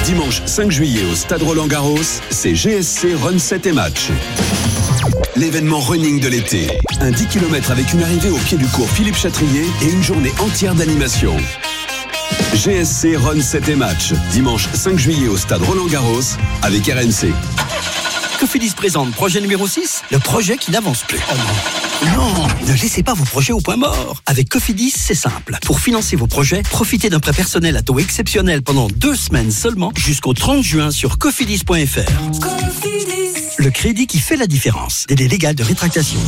Dimanche 5 juillet au Stade Roland-Garros, c'est GSC Run 7 et Match. L'événement running de l'été. Un 10 km avec une arrivée au pied du cours Philippe Chatrier et une journée entière d'animation. GSC Run 7 et Match. Dimanche 5 juillet au Stade Roland-Garros avec RMC. Cofidis présente projet numéro 6, le projet qui n'avance plus. Oh non, ne laissez pas vos projets au point mort. Avec Cofidis, c'est simple. Pour financer vos projets, profitez d'un prêt personnel à taux exceptionnel pendant 2 semaines seulement jusqu'au 30 juin sur cofidis.fr. Cofidis. Le crédit qui fait la différence. Délai légal de rétractation.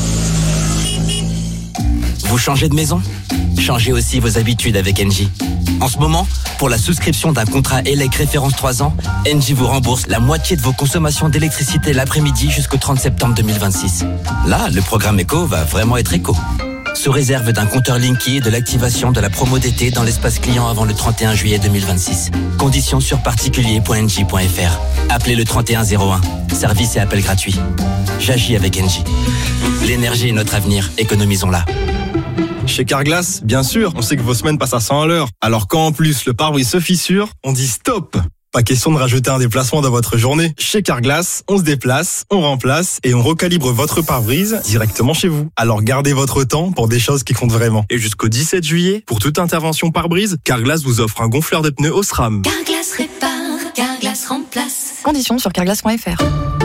Vous changez de maison ? Changez aussi vos habitudes avec Engie. En ce moment, pour la souscription d'un contrat ELEC référence 3 ans, Engie vous rembourse la moitié de vos consommations d'électricité l'après-midi jusqu'au 30 septembre 2026. Là, le programme Eco va vraiment être éco. Sous réserve d'un compteur Linky et de l'activation de la promo d'été dans l'espace client avant le 31 juillet 2026. Conditions sur particulier.engie.fr. Appelez le 3101. Service et appel gratuit. J'agis avec Engie. L'énergie est notre avenir. Économisons-la. Chez Carglass, bien sûr, on sait que vos semaines passent à 100 à l'heure. Alors quand en plus le pare-brise se fissure, on dit stop. Pas question de rajouter un déplacement dans votre journée. Chez Carglass, on se déplace, on remplace et on recalibre votre pare-brise directement chez vous. Alors gardez votre temps pour des choses qui comptent vraiment. Et jusqu'au 17 juillet, pour toute intervention pare-brise, Carglass vous offre un gonfleur de pneus Osram. Carglass répare, Carglass remplace. Conditions sur carglass.fr.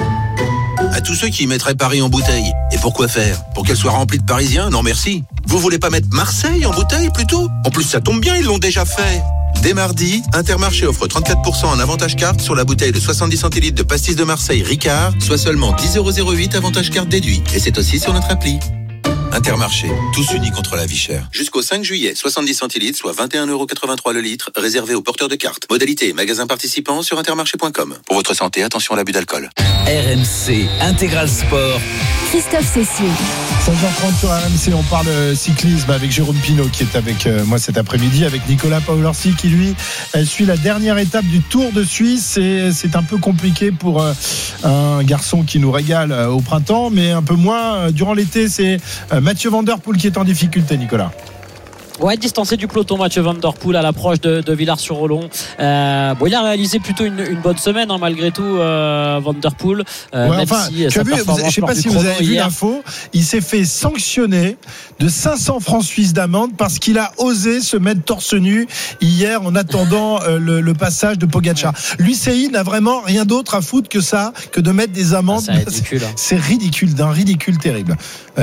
À tous ceux qui mettraient Paris en bouteille. Et pourquoi faire ? Pour qu'elle soit remplie de Parisiens ? Non merci. Vous voulez pas mettre Marseille en bouteille plutôt ? En plus ça tombe bien, ils l'ont déjà fait. Dès mardi, Intermarché offre 34% en avantage carte sur la bouteille de 70 centilitres de pastis de Marseille Ricard, soit seulement 10,08€ avantage carte déduit. Et c'est aussi sur notre appli. Intermarché, tous unis contre la vie chère. Jusqu'au 5 juillet, 70 centilitres, soit 21,83€ le litre, réservé aux porteurs de cartes. Modalité et magasins participants sur intermarché.com. Pour votre santé, attention à l'abus d'alcool. RMC Intégral Sport. Christophe Cessier. 16h30 sur RMC, on parle cyclisme avec Jérôme Pinault qui est avec moi cet après-midi, avec Nicolas Paolorsi qui lui suit la dernière étape du Tour de Suisse. Et c'est un peu compliqué pour un garçon qui nous régale au printemps, mais un peu moins durant l'été. C'est Mathieu Van Der Poel qui est en difficulté, Nicolas. Ouais, distancé du peloton, Mathieu Van Der Poel à l'approche de Villars-sur-Olon. Il a réalisé plutôt une bonne semaine, malgré tout, Van Der Poel. Je ne sais pas si vous avez vu l'info, il s'est fait sanctionner de 500 francs suisses d'amende parce qu'il a osé se mettre torse nu hier en attendant le passage de Pogacar. L'UCI n'a vraiment rien d'autre à foutre que ça, que de mettre des amendes. C'est ridicule. C'est ridicule, d'un ridicule terrible.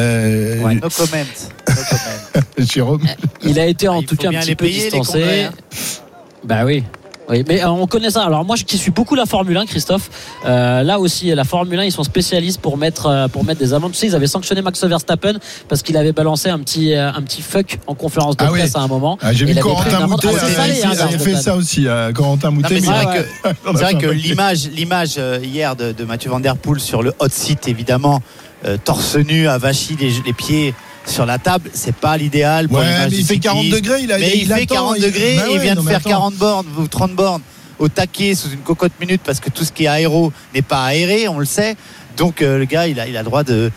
No comment. Jérôme. Il a été en tout cas un petit peu distancé. Bah oui. Oui, mais on connaît ça. Alors moi qui suis beaucoup la Formule 1, Christophe, là aussi la Formule 1 ils sont spécialistes pour mettre des amendes. Tu sais, ils avaient sanctionné Max Verstappen parce qu'il avait balancé un petit fuck en conférence de presse à un moment. J'ai vu Corentin Moutet avait fait ça aussi. Corentin Moutet. C'est vrai que l'image hier de Mathieu Van Der Poel sur le hot seat, évidemment, torse nu, avachi les pieds sur la table, c'est pas l'idéal pour l'image mais il fait 40 degrés, il fait 40 degrés et il vient de faire 40 bornes ou 30 bornes au taquet sous une cocotte minute parce que tout ce qui est aéro n'est pas aéré, on le sait. Donc le gars, il a le droit de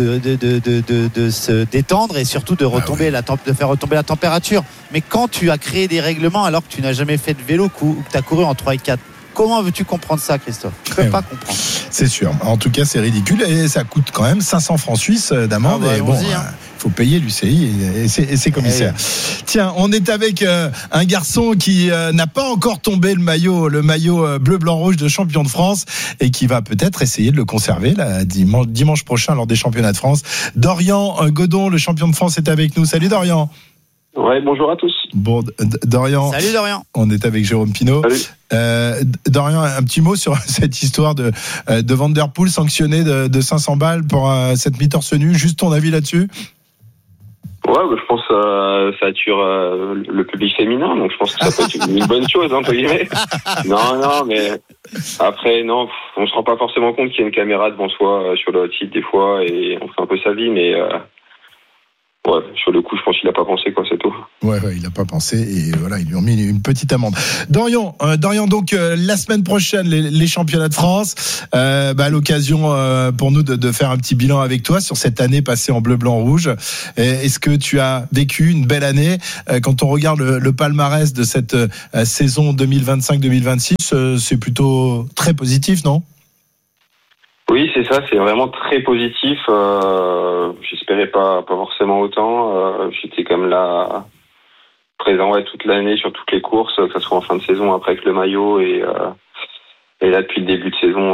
se détendre et surtout de faire retomber la température. Mais quand tu as créé des règlements alors que tu n'as jamais fait de vélo ou que tu as couru en 3 et 4, comment veux-tu comprendre ça, Christophe ? Tu ne peux pas comprendre. C'est sûr. En tout cas, c'est ridicule et ça coûte quand même 500 francs suisses d'amende. Il faut payer l'UCI et ses commissaires. Tiens, on est avec un garçon qui n'a pas encore tombé le maillot bleu, blanc, rouge de champion de France et qui va peut-être essayer de le conserver là, dimanche prochain lors des championnats de France. Dorian Godon, le champion de France, est avec nous. Salut Dorian. Ouais, bonjour à tous. Bon, Dorian. Salut Dorian. On est avec Jérôme Pinault. Salut. Dorian, un petit mot sur cette histoire de Van Der Poel sanctionné de 500 balles pour cette mi-torse nu. Juste ton avis là-dessus ? Ouais, je pense que ça attire le public féminin, donc je pense que ça peut être une bonne chose, entre guillemets. Non, mais après, non, on se rend pas forcément compte qu'il y a une caméra devant soi sur le site des fois et on fait un peu sa vie, mais Ouais, sur le coup, je pense qu'il n'a pas pensé, quoi, c'est tout. Ouais, il n'a pas pensé et voilà, ils lui ont mis une petite amende. Dorian, donc la semaine prochaine, les championnats de France, l'occasion pour nous de faire un petit bilan avec toi sur cette année passée en bleu, blanc, rouge. Est-ce que tu as vécu une belle année quand on regarde le palmarès de cette saison 2025-2026, c'est plutôt très positif, non ? Oui, c'est ça, c'est vraiment très positif. J'espérais pas forcément autant. J'étais comme là présent toute l'année sur toutes les courses, que ce soit en fin de saison après avec le maillot et là depuis le début de saison,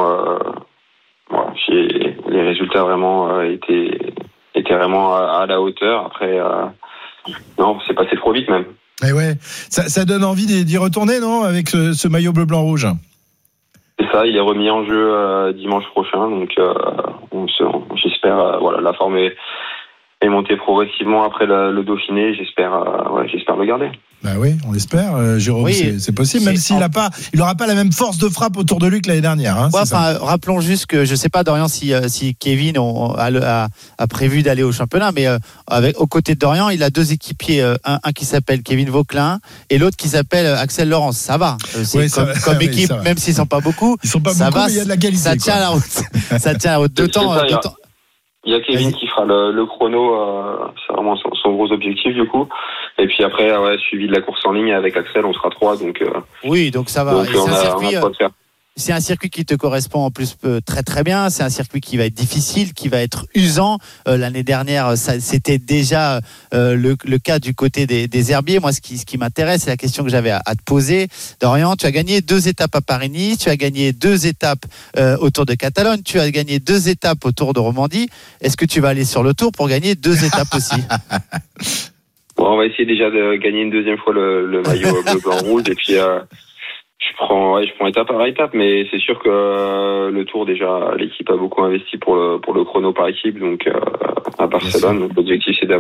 les résultats vraiment étaient vraiment à la hauteur. Après, non, c'est passé trop vite même. Et ouais, ça donne envie d'y retourner, non, avec ce maillot bleu, blanc, rouge. C'est ça, il est remis en jeu dimanche prochain, donc j'espère, la forme est montée progressivement après le Dauphiné, j'espère le garder. Bah oui, on l'espère, Jérôme, oui, c'est possible, même s'il n'aura pas la même force de frappe autour de lui que l'année dernière. Hein, rappelons juste que, je sais pas, Dorian, si Kevin a prévu d'aller au championnat, mais aux côtés de Dorian, il a deux équipiers, un qui s'appelle Kevin Vauquelin et l'autre qui s'appelle Axel Laurence. Ça va, comme équipe, même s'ils sont pas beaucoup. Ils sont pas beaucoup, mais il y a de la qualité. Ça tient la route. Ça tient la route. Deux temps. Il y a Kevin qui fera le chrono, c'est vraiment son gros objectif du coup. Et puis après, suivi de la course en ligne avec Axel, on sera 3. Donc, oui, donc ça va. Donc c'est un circuit qui te correspond en plus très très bien. C'est un circuit qui va être difficile, qui va être usant. L'année dernière, c'était déjà le cas du côté des herbiers. Moi, ce qui m'intéresse, c'est la question que j'avais à te poser. Dorian, tu as gagné 2 étapes à Paris-Nice, tu as gagné 2 étapes au Tour de Catalogne, tu as gagné 2 étapes au Tour de Romandie. Est-ce que tu vas aller sur le Tour pour gagner 2 étapes aussi? Bon, on va essayer déjà de gagner une deuxième fois le maillot bleu, blanc, rouge, et puis je prends étape par étape, mais c'est sûr que le Tour, déjà, l'équipe a beaucoup investi pour le chrono par équipe, donc à Barcelone. Donc l'objectif, c'est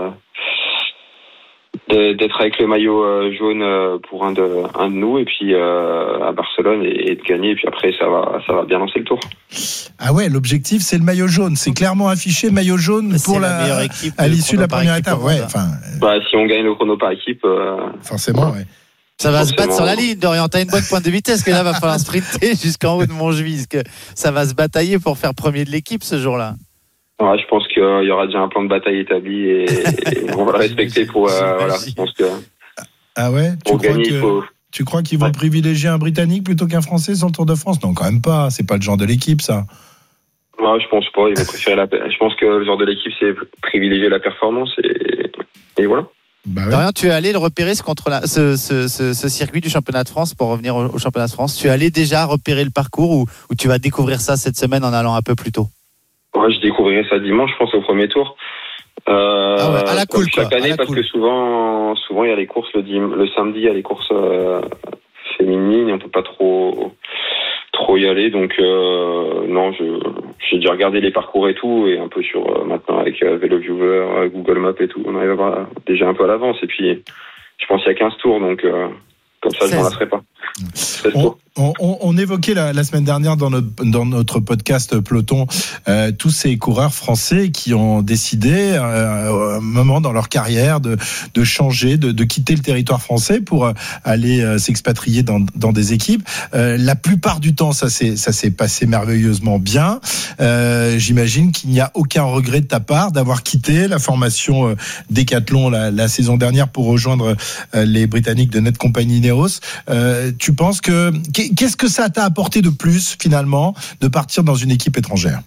d'être avec le maillot jaune pour un de nous, et puis à Barcelone, et de gagner, et puis après ça va bien lancer le Tour. Ah ouais, l'objectif, c'est le maillot jaune. C'est clairement affiché maillot jaune pour la meilleure équipe à l'issue de la première étape. Ouais, si on gagne le chrono par équipe, forcément, ouais. Ça va se battre sur la ligne, Dorian. T'as une bonne pointe de vitesse, que là, va falloir sprinter jusqu'en haut de Montjuïc. Que ça va se batailler pour faire premier de l'équipe ce jour-là. Ouais, je pense qu'il y aura déjà un plan de bataille établi et on va le respecter pour. Je pense que. Ah ouais. Tu crois qu'ils vont privilégier un Britannique plutôt qu'un Français sur le Tour de France? Non, quand même pas. C'est pas le genre de l'équipe, ça. Ouais, je pense pas. Ils vont préférer je pense que le genre de l'équipe, c'est privilégier la performance et voilà. Bah ouais. Dorian, tu es allé le repérer ce circuit du championnat de France pour revenir au championnat de France. Tu es allé déjà repérer le parcours ou tu vas découvrir ça cette semaine en allant un peu plus tôt? Ouais, je découvrirai ça dimanche, je pense, au premier tour. À la cool, chaque année, parce que souvent il y a les courses le samedi, il y a les courses féminines et on peut pas trop y aller, donc non, j'ai déjà regardé les parcours et tout, et un peu sur maintenant avec VeloViewer, Google Maps et tout, on arrive à voir déjà un peu à l'avance, et puis je pense qu'il y a 15 tours, donc comme ça je m'en lasserai pas. On évoquait la semaine dernière dans notre podcast Peloton tous ces coureurs français qui ont décidé à un moment dans leur carrière de changer, de quitter le territoire français pour aller s'expatrier dans des équipes. La plupart du temps, ça s'est passé merveilleusement bien. J'imagine qu'il n'y a aucun regret de ta part d'avoir quitté la formation Decathlon la saison dernière pour rejoindre les Britanniques de Netcompany Ineos. Tu penses qu'est-ce que ça t'a apporté de plus finalement de partir dans une équipe étrangère?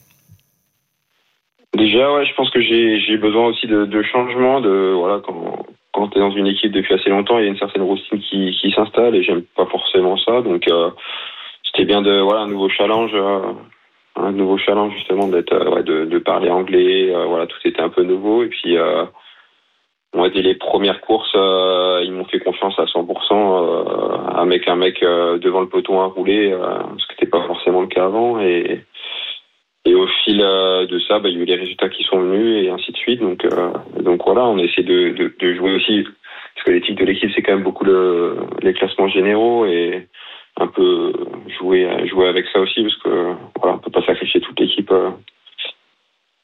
Déjà, ouais, je pense que j'ai besoin aussi de changement. Quand t'es dans une équipe depuis assez longtemps, il y a une certaine routine qui s'installe et j'aime pas forcément ça. Donc c'était bien un nouveau challenge justement de parler anglais. Tout était un peu nouveau, et puis dès les premières courses, ils m'ont fait confiance à 100%, un mec devant le peloton à rouler, ce qui n'était pas forcément le cas avant, et au fil de ça, il y a eu les résultats qui sont venus et ainsi de suite. Donc voilà, on essaie de jouer aussi, parce que l'éthique de l'équipe, c'est quand même beaucoup les classements généraux, et un peu jouer avec ça aussi, parce que on peut pas sacrifier toute l'équipe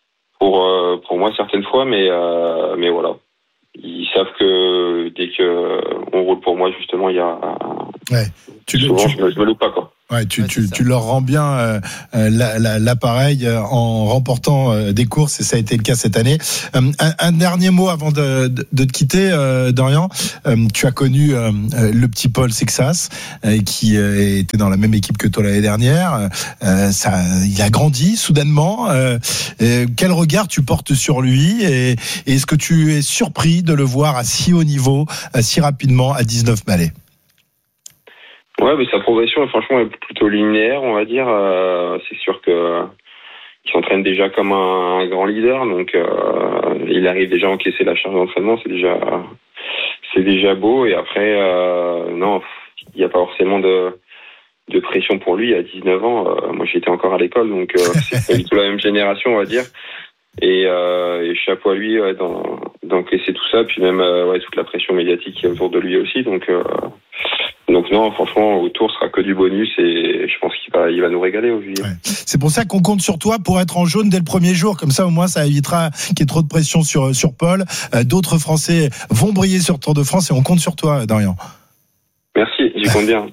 pour moi certaines fois, mais voilà. Ils savent que dès que on roule pour moi, justement, il y a. Ouais. Je me loupe pas, quoi. Ouais, tu leur rends bien l'appareil en remportant des courses, et ça a été le cas cette année. Un dernier mot avant de te quitter, Dorian. Tu as connu le petit Paul Sexas, qui était dans la même équipe que toi l'année dernière. Il a grandi soudainement. Quel regard tu portes sur lui, et est-ce que tu es surpris de le voir à si haut niveau, si rapidement, à 19 balais? Ouais, mais sa progression, franchement, est plutôt linéaire, on va dire. C'est sûr que il s'entraîne déjà comme un grand leader, donc il arrive déjà à encaisser la charge d'entraînement, c'est déjà beau. Et après, non, il n'y a pas forcément de pression pour lui. À 19 ans, moi j'étais encore à l'école, donc c'est pas du tout la même génération, on va dire. Et chapeau à lui d'encaisser tout ça, puis même toute la pression médiatique qui est autour de lui aussi, donc non, franchement, au tour sera que du bonus, et je pense qu'il va nous régaler aujourd'hui. Ouais. C'est pour ça qu'on compte sur toi pour être en jaune dès le premier jour, comme ça au moins ça évitera qu'il y ait trop de pression sur Paul. D'autres Français vont briller sur Tour de France, et on compte sur toi, Dorian. Merci, j'y compte bien.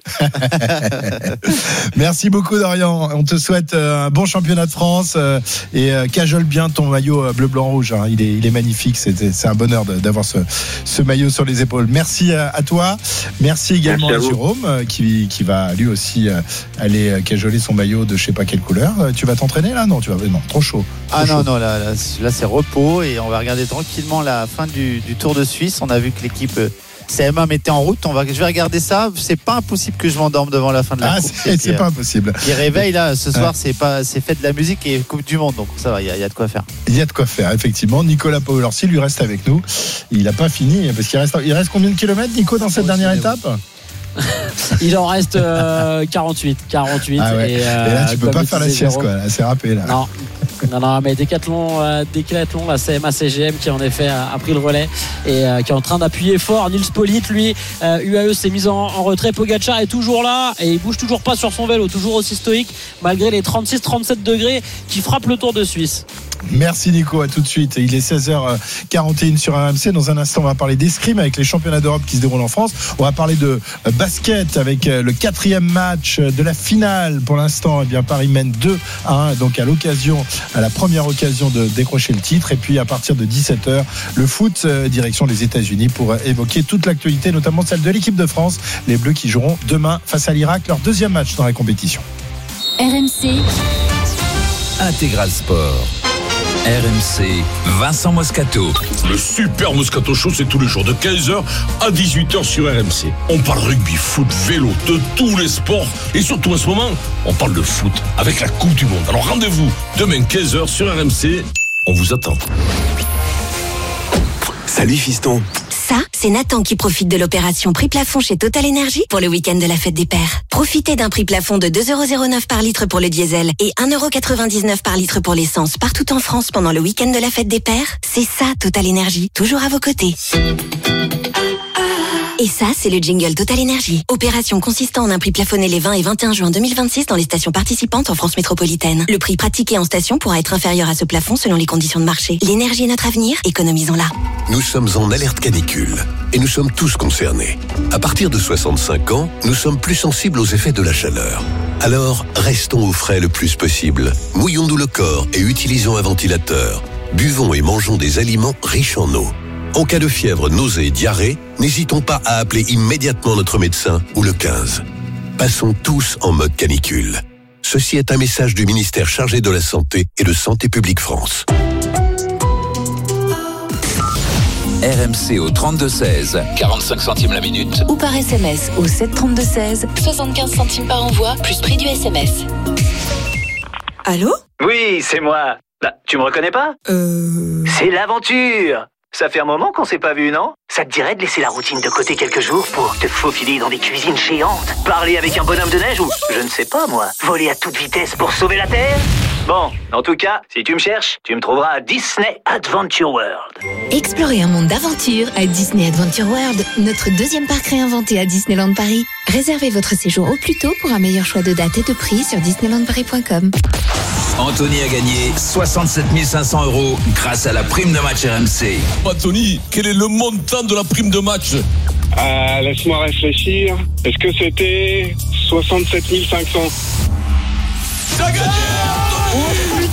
Merci beaucoup, Dorian. On te souhaite un bon championnat de France, et cajole bien ton maillot bleu, blanc, rouge. Hein. Il est magnifique. C'est un bonheur d'avoir ce maillot sur les épaules. Merci à toi. Merci également à Jérôme, qui va lui aussi aller cajoler son maillot de je sais pas quelle couleur. Tu vas t'entraîner là? Non, trop chaud. Non, là c'est repos, et on va regarder tranquillement la fin du Tour de Suisse. On a vu que l'équipe CMA mettait en route. Je vais regarder ça. C'est pas impossible que je m'endorme devant la fin de la course. C'est pas impossible. Qui réveille là ce soir, c'est fait de la musique et Coupe du Monde, donc ça va, il y a de quoi faire. Il y a de quoi faire, effectivement. Nicolas Paolorsi lui reste avec nous. Il n'a pas fini, parce qu'il reste combien de kilomètres, Nico, dans cette dernière étape? Il en reste 48. Ah ouais. Et là tu peux pas faire la sieste, quoi. Là, c'est râpé là. Non, mais Décathlon, la CMA CGM qui en effet a pris le relais, et qui est en train d'appuyer fort. Nils Politt, lui, UAE s'est mis en retrait. Pogacar est toujours là, et il bouge toujours pas sur son vélo, toujours aussi stoïque malgré les 36-37 degrés qui frappent le Tour de Suisse. Merci Nico, à tout de suite. Il est 16h41 sur RMC. Dans un instant, on va parler d'escrime avec les championnats d'Europe qui se déroulent en France. On va parler de basket avec le 4e match de la finale. Pour l'instant, Paris mène 2-1, donc à la première occasion de décrocher le titre. Et puis à partir de 17h, le foot, direction les États-Unis, pour évoquer toute l'actualité, notamment celle de l'équipe de France, les Bleus qui joueront demain face à l'Irak, leur 2e match dans la compétition. RMC Intégral Sport. RMC, Vincent Moscato. Le super Moscato Show, c'est tous les jours de 15h à 18h sur RMC. On parle rugby, foot, vélo, de tous les sports. Et surtout en ce moment, on parle de foot avec la Coupe du Monde. Alors rendez-vous demain 15h sur RMC. On vous attend. Salut fiston. Ça, c'est Nathan qui profite de l'opération prix plafond chez Total Energy pour le week-end de la fête des pères. Profitez d'un prix plafond de 2,09€ par litre pour le diesel et 1,99€ par litre pour l'essence partout en France pendant le week-end de la fête des pères. C'est ça, Total Energy, toujours à vos côtés. Et ça, c'est le jingle Total Energy. Opération consistant en un prix plafonné les 20 et 21 juin 2026 dans les stations participantes en France métropolitaine. Le prix pratiqué en station pourra être inférieur à ce plafond selon les conditions de marché. L'énergie est notre avenir, économisons-la. Nous sommes en alerte canicule et nous sommes tous concernés. À partir de 65 ans, nous sommes plus sensibles aux effets de la chaleur. Alors, restons au frais le plus possible. Mouillons-nous le corps et utilisons un ventilateur. Buvons et mangeons des aliments riches en eau. En cas de fièvre, nausée et diarrhée, n'hésitons pas à appeler immédiatement notre médecin ou le 15. Passons tous en mode canicule. Ceci est un message du ministère chargé de la Santé et de Santé publique France. RMC au 32-16, 45 centimes la minute. Ou par SMS au 732-16, 75 centimes par envoi, plus prix du SMS. Allô ? Oui, c'est moi. Bah, tu me reconnais pas ? C'est l'aventure. Ça fait un moment qu'on s'est pas vu, non ? Ça te dirait de laisser la routine de côté quelques jours pour te faufiler dans des cuisines géantes, parler avec un bonhomme de neige ou, je ne sais pas moi, voler à toute vitesse pour sauver la Terre ? Bon, en tout cas, si tu me cherches, tu me trouveras à Disney Adventure World. Explorez un monde d'aventure à Disney Adventure World, notre 2e parc réinventé à Disneyland Paris. Réservez votre séjour au plus tôt pour un meilleur choix de date et de prix sur disneylandparis.com. Anthony a gagné 67 500 € grâce à la prime de match RMC. Anthony, quel est le montant de la prime de match? Laisse-moi réfléchir. Est-ce que c'était 67 500? T'as gagné, Anthony!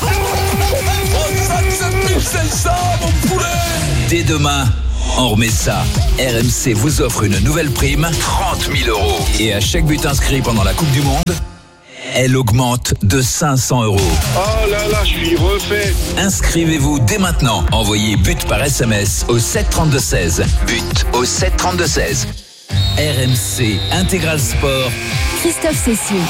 67 500, mon poulet! Dès demain, on remet ça. RMC vous offre une nouvelle prime, 30 000 €. Et à chaque but inscrit pendant la Coupe du Monde, elle augmente de 500 €. Oh là là, je suis refait. Inscrivez-vous dès maintenant. Envoyez but par SMS au 732-16. But au 732-16. RMC Intégral Sport. Christophe Cessieux.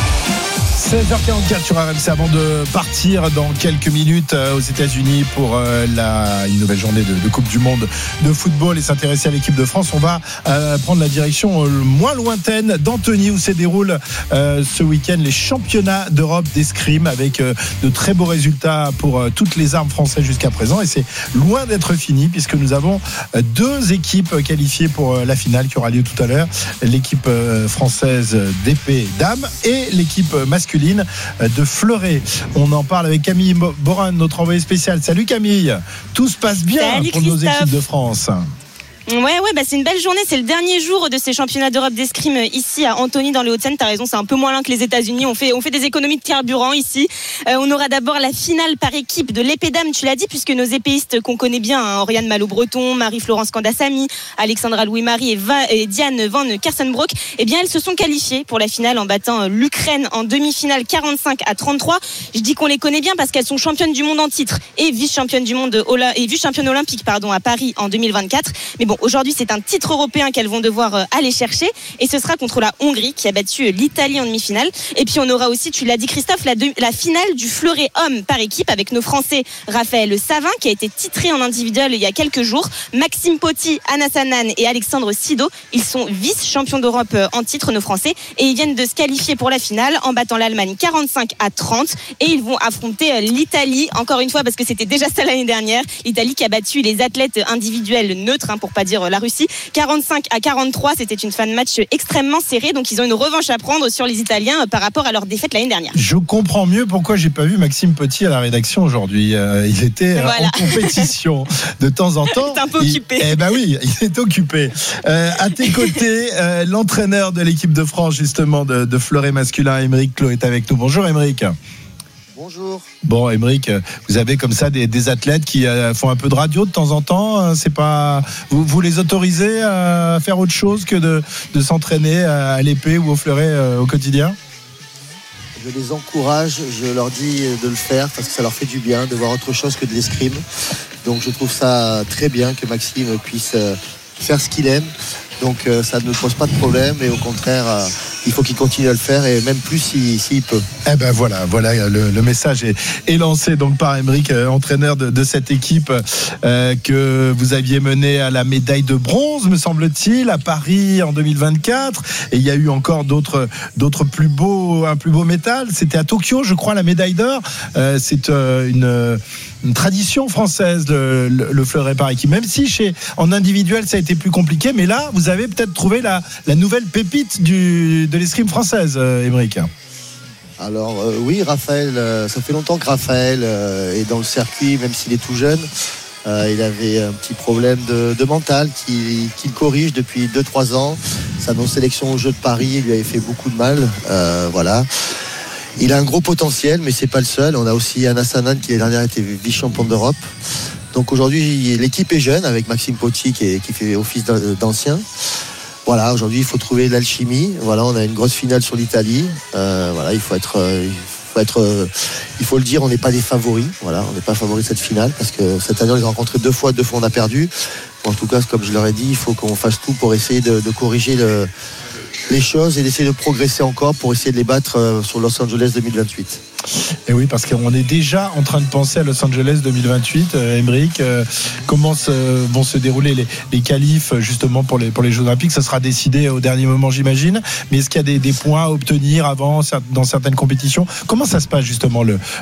16h44 sur RMC avant de partir dans quelques minutes aux États-Unis pour une nouvelle journée de Coupe du Monde de football et s'intéresser à l'équipe de France. On va prendre la direction moins lointaine d'Antony où se déroulent ce week-end les championnats d'Europe d'escrime avec de très beaux résultats pour toutes les armes françaises jusqu'à présent et c'est loin d'être fini puisque nous avons deux équipes qualifiées pour la finale qui aura lieu tout à l'heure, l'équipe française d'épée dames et l'équipe masculine de fleuret. On en parle avec Camille Borin, notre envoyé spécial. Salut Camille, tout se passe bien. Salut pour nos équipes de France. Ouais, c'est une belle journée. C'est le dernier jour de ces championnats d'Europe d'escrime ici à Antony dans les Hauts-de-Seine. T'as raison, c'est un peu moins loin que les États-Unis. On fait des économies de carburant ici. On aura d'abord la finale par équipe de l'épée dame, tu l'as dit, puisque nos épéistes qu'on connaît bien, Oriane Malo-Breton, Marie-Florence Candassamy, Alexandra Louis-Marie et Diane Van Kersenbroek, eh bien elles se sont qualifiées pour la finale en battant l'Ukraine en demi-finale 45-33. Je dis qu'on les connaît bien parce qu'elles sont championnes du monde en titre et vice-championnes du monde et vice-championne olympique à Paris en 2024. Mais bon, aujourd'hui, c'est un titre européen qu'elles vont devoir aller chercher et ce sera contre la Hongrie qui a battu l'Italie en demi-finale. Et puis on aura aussi, tu l'as dit Christophe, la finale du fleuret homme par équipe avec nos Français Raphaël Savin qui a été titré en individuel il y a quelques jours, Maxime Poty, Anas Hanan et Alexandre Sido. Ils sont vice-champions d'Europe en titre, nos Français, et ils viennent de se qualifier pour la finale en battant l'Allemagne 45-30 et ils vont affronter l'Italie, encore une fois parce que c'était déjà ça l'année dernière, l'Italie qui a battu les athlètes individuels neutres, pour pas dire la Russie, 45-43. C'était une fin de match extrêmement serrée, donc ils ont une revanche à prendre sur les Italiens par rapport à leur défaite l'année dernière. Je comprends mieux pourquoi j'ai pas vu Maxime Poty à la rédaction aujourd'hui. Il était en compétition de temps en temps. Il est un peu occupé. Oui, il est occupé. À tes côtés, l'entraîneur de l'équipe de France justement de fleuret masculin, Aymeric Clos, est avec nous. Bonjour Aymeric. Bonjour. Bon, Aymeric, vous avez comme ça des athlètes qui font un peu de radio de temps en temps. C'est pas vous les autorisez à faire autre chose que de s'entraîner à l'épée ou au fleuret au quotidien? Je les encourage, je leur dis de le faire parce que ça leur fait du bien de voir autre chose que de l'escrime. Donc je trouve ça très bien que Maxime puisse faire ce qu'il aime. Donc ça ne pose pas de problème et au contraire il faut qu'il continue à le faire et même plus s'il peut. Voilà le message est lancé donc par Aymeric, entraîneur de cette équipe que vous aviez menée à la médaille de bronze me semble-t-il à Paris en 2024 et il y a eu encore un plus beau métal, c'était à Tokyo je crois la médaille d'or. C'est une tradition française le fleuret par équipe, même si en individuel ça a été plus compliqué, mais là vous avez peut-être trouvé la nouvelle pépite de l'escrime française, Aymeric. Alors oui, Raphaël, ça fait longtemps que Raphaël est dans le circuit, même s'il est tout jeune. Il avait un petit problème de mental qu'il corrige depuis 2-3 ans. Sa non-sélection aux Jeux de Paris lui avait fait beaucoup de mal. Voilà. Il a un gros potentiel, mais c'est pas le seul. On a aussi Anas Hanan qui l'année dernière était vice-champion d'Europe. Donc aujourd'hui, l'équipe est jeune avec Maxime Poty qui fait office d'ancien. Voilà, aujourd'hui il faut trouver l'alchimie. Voilà, on a une grosse finale sur l'Italie. Il faut le dire, on n'est pas des favoris. Voilà, on n'est pas favoris de cette finale parce que cette année on les a rencontrés 2 fois on a perdu. En tout cas, comme je leur ai dit, il faut qu'on fasse tout pour essayer de corriger les choses et d'essayer de progresser encore pour essayer de les battre sur Los Angeles 2028. Et oui, parce qu'on est déjà en train de penser à Los Angeles 2028. Aymeric, comment vont se dérouler les qualifs justement pour les Jeux Olympiques? Ça sera décidé au dernier moment, j'imagine. Mais est-ce qu'il y a des points à obtenir avant dans certaines compétitions? Comment ça se passe justement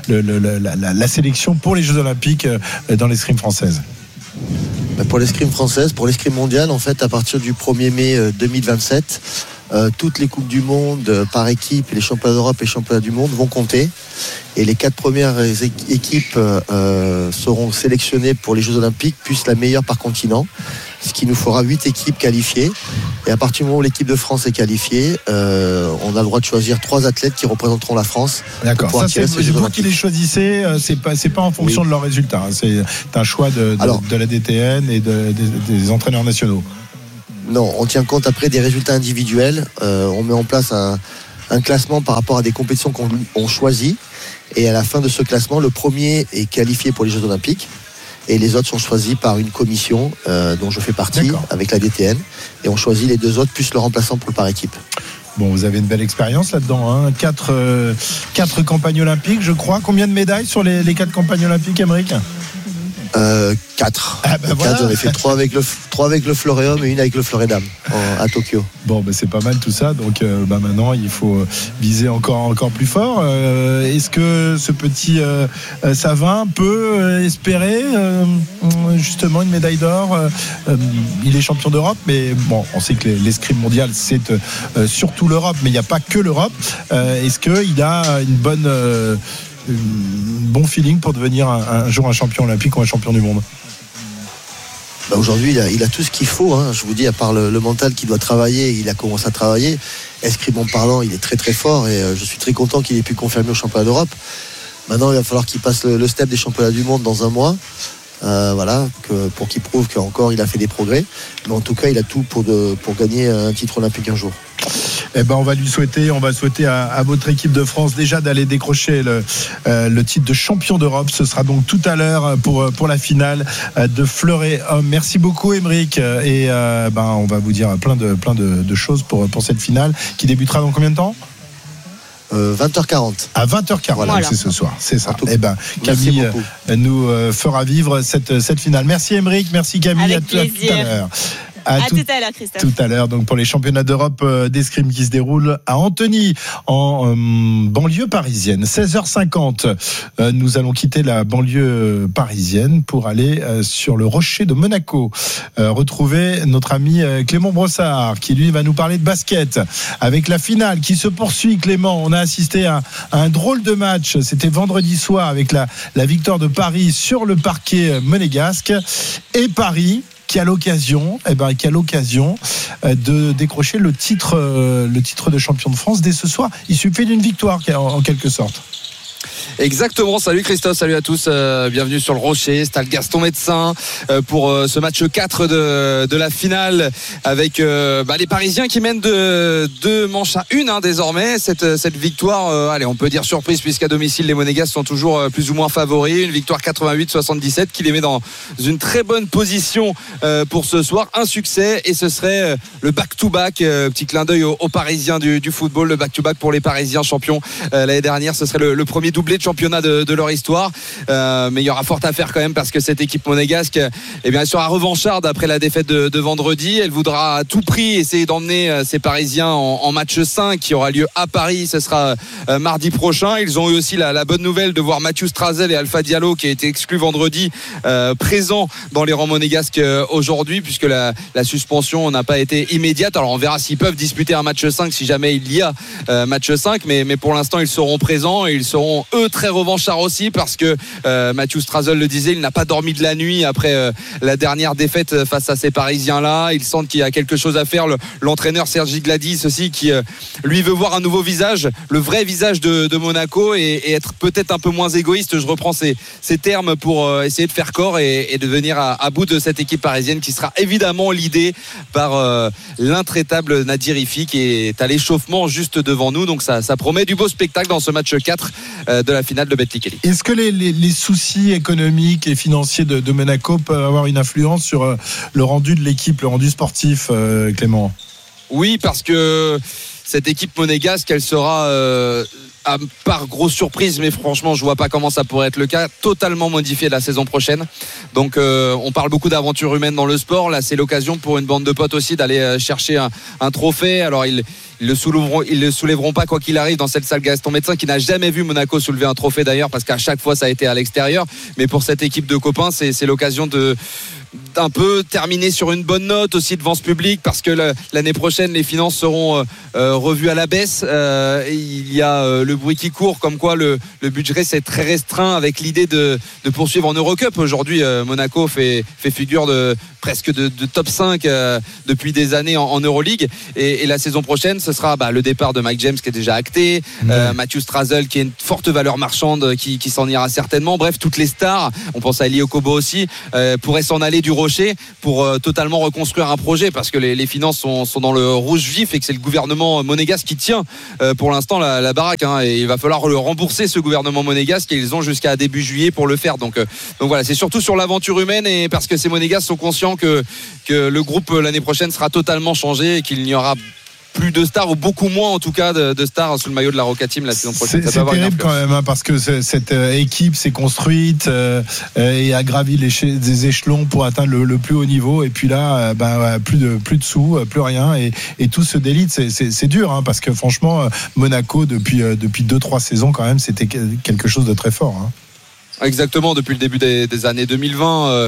la sélection pour les Jeux Olympiques dans l'escrime française? Pour l'escrime française, pour l'escrime mondiale, en fait, à partir du 1er mai 2027, toutes les Coupes du Monde par équipe, les championnats d'Europe et les championnats du monde vont compter. Et les 4 premières équipes seront sélectionnées pour les Jeux Olympiques, plus la meilleure par continent, ce qui nous fera 8 équipes qualifiées. Et à partir du moment où l'équipe de France est qualifiée, on a le droit de choisir 3 athlètes qui représenteront la France. D'accord, ça c'est vous qui les choisissez, c'est pas en fonction de leurs résultats, c'est un choix de la DTN et des entraîneurs nationaux. Non, on tient compte après des résultats individuels, on met en place un classement par rapport à des compétitions qu'on choisit, et à la fin de ce classement, le premier est qualifié pour les Jeux Olympiques et les autres sont choisis par une commission dont je fais partie avec la DTN, et on choisit les 2 autres plus le remplaçant pour le par équipe. Bon, vous avez une belle expérience là-dedans, hein. 4 campagnes olympiques, je crois. Combien de médailles sur les 4 campagnes olympiques, Aymeric ? 4. Ah bah voilà. J'en ai fait 3 avec le Floréum et une avec le Florédam à Tokyo. Bon, c'est pas mal tout ça. Donc maintenant, il faut viser encore plus fort. Est-ce que ce petit Savin peut espérer justement une médaille d'or? Il est champion d'Europe, mais bon, on sait que l'escrime mondial, c'est surtout l'Europe, mais il n'y a pas que l'Europe. Est-ce qu'il a bon feeling pour devenir un jour un champion olympique ou un champion du monde? Aujourd'hui, il a tout ce qu'il faut, hein. Je vous dis, à part le mental qui doit travailler, il a commencé à travailler. Escrimant parlant, il est très très fort, et je suis très content qu'il ait pu confirmer au championnat d'Europe. Maintenant, il va falloir qu'il passe le step des championnats du monde dans un mois. Pour qu'il prouve qu'encore il a fait des progrès. Mais en tout cas, il a tout pour gagner un titre olympique un jour. On va souhaiter à votre équipe de France déjà d'aller décrocher le titre de champion d'Europe. Ce sera donc tout à l'heure pour la finale de Fleuret Homme. Merci beaucoup, Aymeric, et on va vous dire plein de choses pour cette finale qui débutera dans combien de temps? 20h40. À 20h40, voilà. C'est ce soir, c'est ça. Camille nous fera vivre cette finale. Merci Aymeric, merci Camille. Avec plaisir. À tout à l'heure. À tout à l'heure, Christophe. Tout à l'heure, donc pour les championnats d'Europe d'escrime qui se déroulent à Antony, en banlieue parisienne. 16h50, nous allons quitter la banlieue parisienne pour aller sur le rocher de Monaco. Retrouver notre ami Clément Brossard, qui lui va nous parler de basket. Avec la finale qui se poursuit, Clément, on a assisté à un drôle de match. C'était vendredi soir avec la victoire de Paris sur le parquet monégasque. Et Paris qui a l'occasion de décrocher le titre de champion de France dès ce soir. Il suffit d'une victoire en quelque sorte. Exactement, salut Christophe, salut à tous, bienvenue sur le Rocher, stade Gaston Médecin pour ce match 4 de la finale avec les Parisiens qui mènent de 2 manches à 1 désormais. Cette victoire, on peut dire surprise, puisqu'à domicile les Monégasques sont toujours plus ou moins favoris. Une victoire 88-77 qui les met dans une très bonne position pour ce soir. Un succès, et ce serait le back-to-back, petit clin d'œil aux Parisiens du football, le back-to-back pour les Parisiens champions l'année dernière. Ce serait le premier doublé de championnat de leur histoire, mais il y aura fort à faire quand même, parce que cette équipe monégasque elle sera revancharde après la défaite de vendredi. Elle voudra à tout prix essayer d'emmener ces Parisiens en match 5 qui aura lieu à Paris. Ce sera mardi prochain. Ils ont eu aussi la bonne nouvelle de voir Mathieu Strazel et Alpha Diallo, qui a été exclu vendredi, présents dans les rangs monégasques aujourd'hui, puisque la suspension n'a pas été immédiate. Alors on verra s'ils peuvent disputer un match 5 si jamais il y a match 5, mais pour l'instant ils seront présents, et ils seront eux très revanchards aussi, parce que Mathieu Strazel le disait, il n'a pas dormi de la nuit après la dernière défaite face à ces Parisiens-là. Ils sentent qu'il y a quelque chose à faire. L'entraîneur Sergi Gladys aussi, qui lui veut voir un nouveau visage, le vrai visage de Monaco, et être peut-être un peu moins égoïste, je reprends ces termes, pour essayer de faire corps et de venir à bout de cette équipe parisienne, qui sera évidemment l'idée par l'intraitable Nadir Ifi, qui est à l'échauffement juste devant nous. Donc ça promet du beau spectacle dans ce match 4 de la finale de Betclic. Est-ce que les soucis économiques et financiers de Monaco peuvent avoir une influence sur le rendu de l'équipe, le rendu sportif, Clément? Oui, parce que cette équipe monégasque, elle sera par grosse surprise, mais franchement je vois pas comment ça pourrait être le cas, totalement modifié la saison prochaine. Donc on parle beaucoup d'aventure humaine dans le sport. Là c'est l'occasion pour une bande de potes aussi d'aller chercher un trophée. Alors ils ils le soulèveront pas quoi qu'il arrive dans cette salle Gaston Médecin, qui n'a jamais vu Monaco soulever un trophée d'ailleurs, parce qu'à chaque fois ça a été à l'extérieur. Mais pour cette équipe de copains, c'est l'occasion d'un peu terminer sur une bonne note aussi devant ce public, parce que l'année prochaine les finances seront revues à la baisse. Il y a le bruit qui court comme quoi le budget c'est très restreint, avec l'idée de poursuivre en Eurocup. Aujourd'hui Monaco fait figure de presque de top 5 depuis des années en Euroleague, et la saison prochaine ce sera le départ de Mike James qui est déjà acté, Matthew Strazel qui est une forte valeur marchande qui s'en ira certainement. Bref, toutes les stars, on pense à Eli Okobo aussi, pourraient s'en aller du Rocher pour totalement reconstruire un projet, parce que les finances sont dans le rouge vif et que c'est le gouvernement monégasque qui tient pour l'instant la baraque, et il va falloir le rembourser, ce gouvernement monégasque, et ils ont jusqu'à début juillet pour le faire. Donc voilà, c'est surtout sur l'aventure humaine, et parce que ces monégasques sont conscients que le groupe l'année prochaine sera totalement changé et qu'il n'y aura plus de stars, ou beaucoup moins en tout cas de stars sous le maillot de la Roca Team la saison prochaine. C'est terrible quand même, parce que cette équipe s'est construite et a gravi des échelons pour atteindre le plus haut niveau, et puis là plus de sous, plus rien, et tout se délite. C'est dur, parce que franchement Monaco depuis 2-3 saisons quand même, c'était quelque chose de très fort. Exactement, depuis le début des années 2020,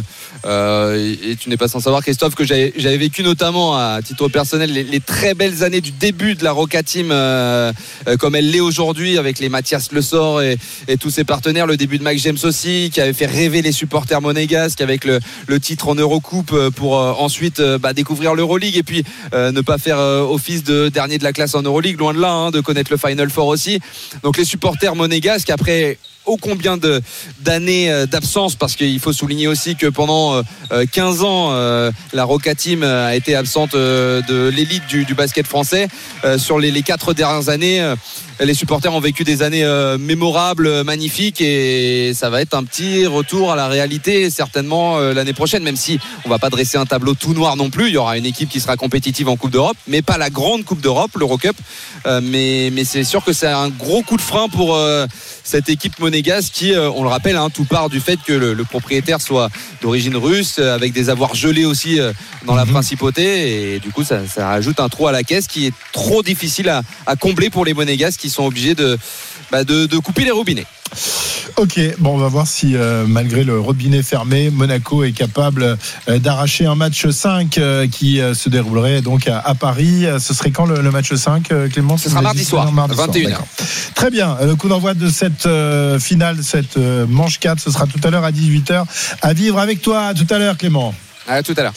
et tu n'es pas sans savoir, Christophe, que j'avais vécu notamment à titre personnel les très belles années du début de la Roca Team, comme elle l'est aujourd'hui, avec les Mathias Le Sort et tous ses partenaires, le début de Mike James aussi, qui avait fait rêver les supporters monégasques avec le titre en Eurocoupe, pour ensuite découvrir l'Euroleague, et puis ne pas faire office de dernier de la classe en Euroleague, loin de là, de connaître le Final Four aussi. Donc les supporters monégasques, après ô combien d'années d'absence, parce qu'il faut souligner aussi que pendant 15 ans la Roca Team a été absente de l'élite du basket français. Sur les 4 dernières années, les supporters ont vécu des années mémorables, magnifiques, et ça va être un petit retour à la réalité certainement l'année prochaine, même si on va pas dresser un tableau tout noir non plus. Il y aura une équipe qui sera compétitive en Coupe d'Europe, mais pas la grande Coupe d'Europe, l'Eurocup, mais c'est sûr que c'est un gros coup de frein pour cette équipe monégasque qui, on le rappelle, tout part du fait que le propriétaire soit d'origine russe, avec des avoirs gelés aussi dans la principauté, et du coup ça ajoute un trou à la caisse qui est trop difficile à combler pour les monégasques, qui sont obligés de couper les robinets. Ok, bon, on va voir si malgré le robinet fermé, Monaco est capable d'arracher un match 5 qui se déroulerait donc à Paris. Ce serait quand le match 5, Clément? Ce sera mardi soir, 21h. Très bien, le coup d'envoi de cette finale, cette manche 4, ce sera tout à l'heure à 18h. À vivre avec toi, à tout à l'heure, Clément. À tout à l'heure.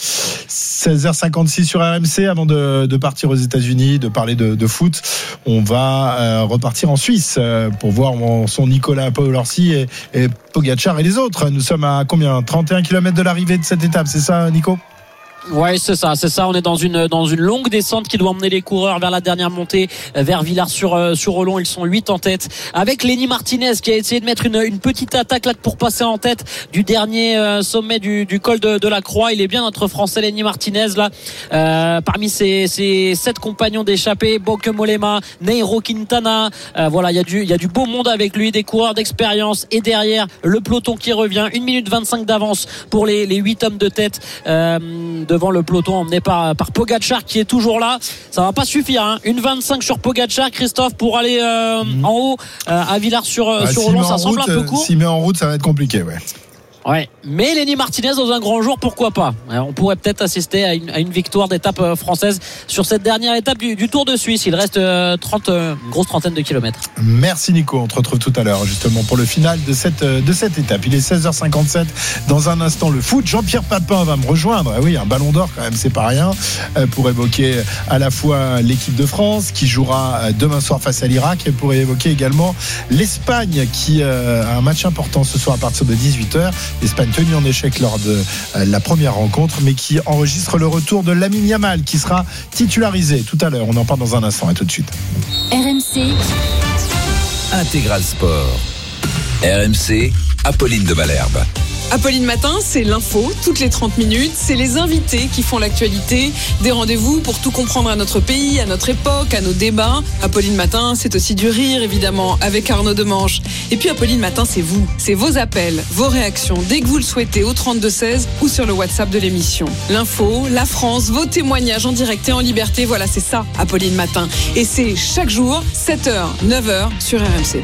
16h56 sur RMC. Avant de partir aux États-Unis, de parler de foot, on va repartir en Suisse pour voir où sont Nicolas Paolorsi et Pogacar et les autres. Nous sommes à combien? 31 km de l'arrivée de cette étape, c'est ça, Nico? Ouais, c'est ça. On est dans une longue descente qui doit emmener les coureurs vers la dernière montée, vers Villars-sur-Olon. Ils sont 8 en tête, avec Lenny Martinez qui a essayé de mettre une petite attaque là pour passer en tête du dernier sommet du col de la Croix. Il est bien, notre Français Lenny Martinez là. Parmi ses 7 compagnons d'échappée, Bauke Mollema, Nairo Quintana. Voilà, il y a du beau monde avec lui, des coureurs d'expérience, et derrière le peloton qui revient. 1 minute 25 d'avance pour les 8 hommes de tête. Devant le peloton emmené par Pogacar qui est toujours là. Ça va pas suffire, 1,25 sur Pogacar, Christophe, pour aller en haut à Villars-sur-Olon. Ça semble un peu court. S'il met en route, ça va être compliqué, ouais. Ouais, mais Lenny Martinez dans un grand jour, pourquoi pas? On pourrait peut-être assister à une victoire d'étape française sur cette dernière étape du Tour de Suisse. Il reste une grosse trentaine de kilomètres. Merci Nico, on te retrouve tout à l'heure justement pour le final de cette étape. Il est 16h57. Dans un instant, le foot. Jean-Pierre Papin va me rejoindre. Ah oui, un ballon d'or quand même, c'est pas rien, pour évoquer à la fois l'équipe de France qui jouera demain soir face à l'Irak, et pour évoquer également l'Espagne qui a un match important ce soir à partir de 18h. L'Espagne tenue en échec lors de la première rencontre, mais qui enregistre le retour de Lamine Yamal, qui sera titularisé tout à l'heure. On en parle dans un instant, et tout de suite. RMC Intégral Sport. RMC, Apolline de Malherbe. Apolline Matin, c'est l'info, toutes les 30 minutes. C'est les invités qui font l'actualité. Des rendez-vous pour tout comprendre à notre pays, à notre époque, à nos débats. Apolline Matin, c'est aussi du rire, évidemment, avec Arnaud Demange. Et puis Apolline Matin, c'est vous. C'est vos appels, vos réactions, dès que vous le souhaitez, au 32-16 ou sur le WhatsApp de l'émission. L'info, la France, vos témoignages en direct et en liberté. Voilà, c'est ça, Apolline Matin. Et c'est chaque jour, 7h, 9h sur RMC.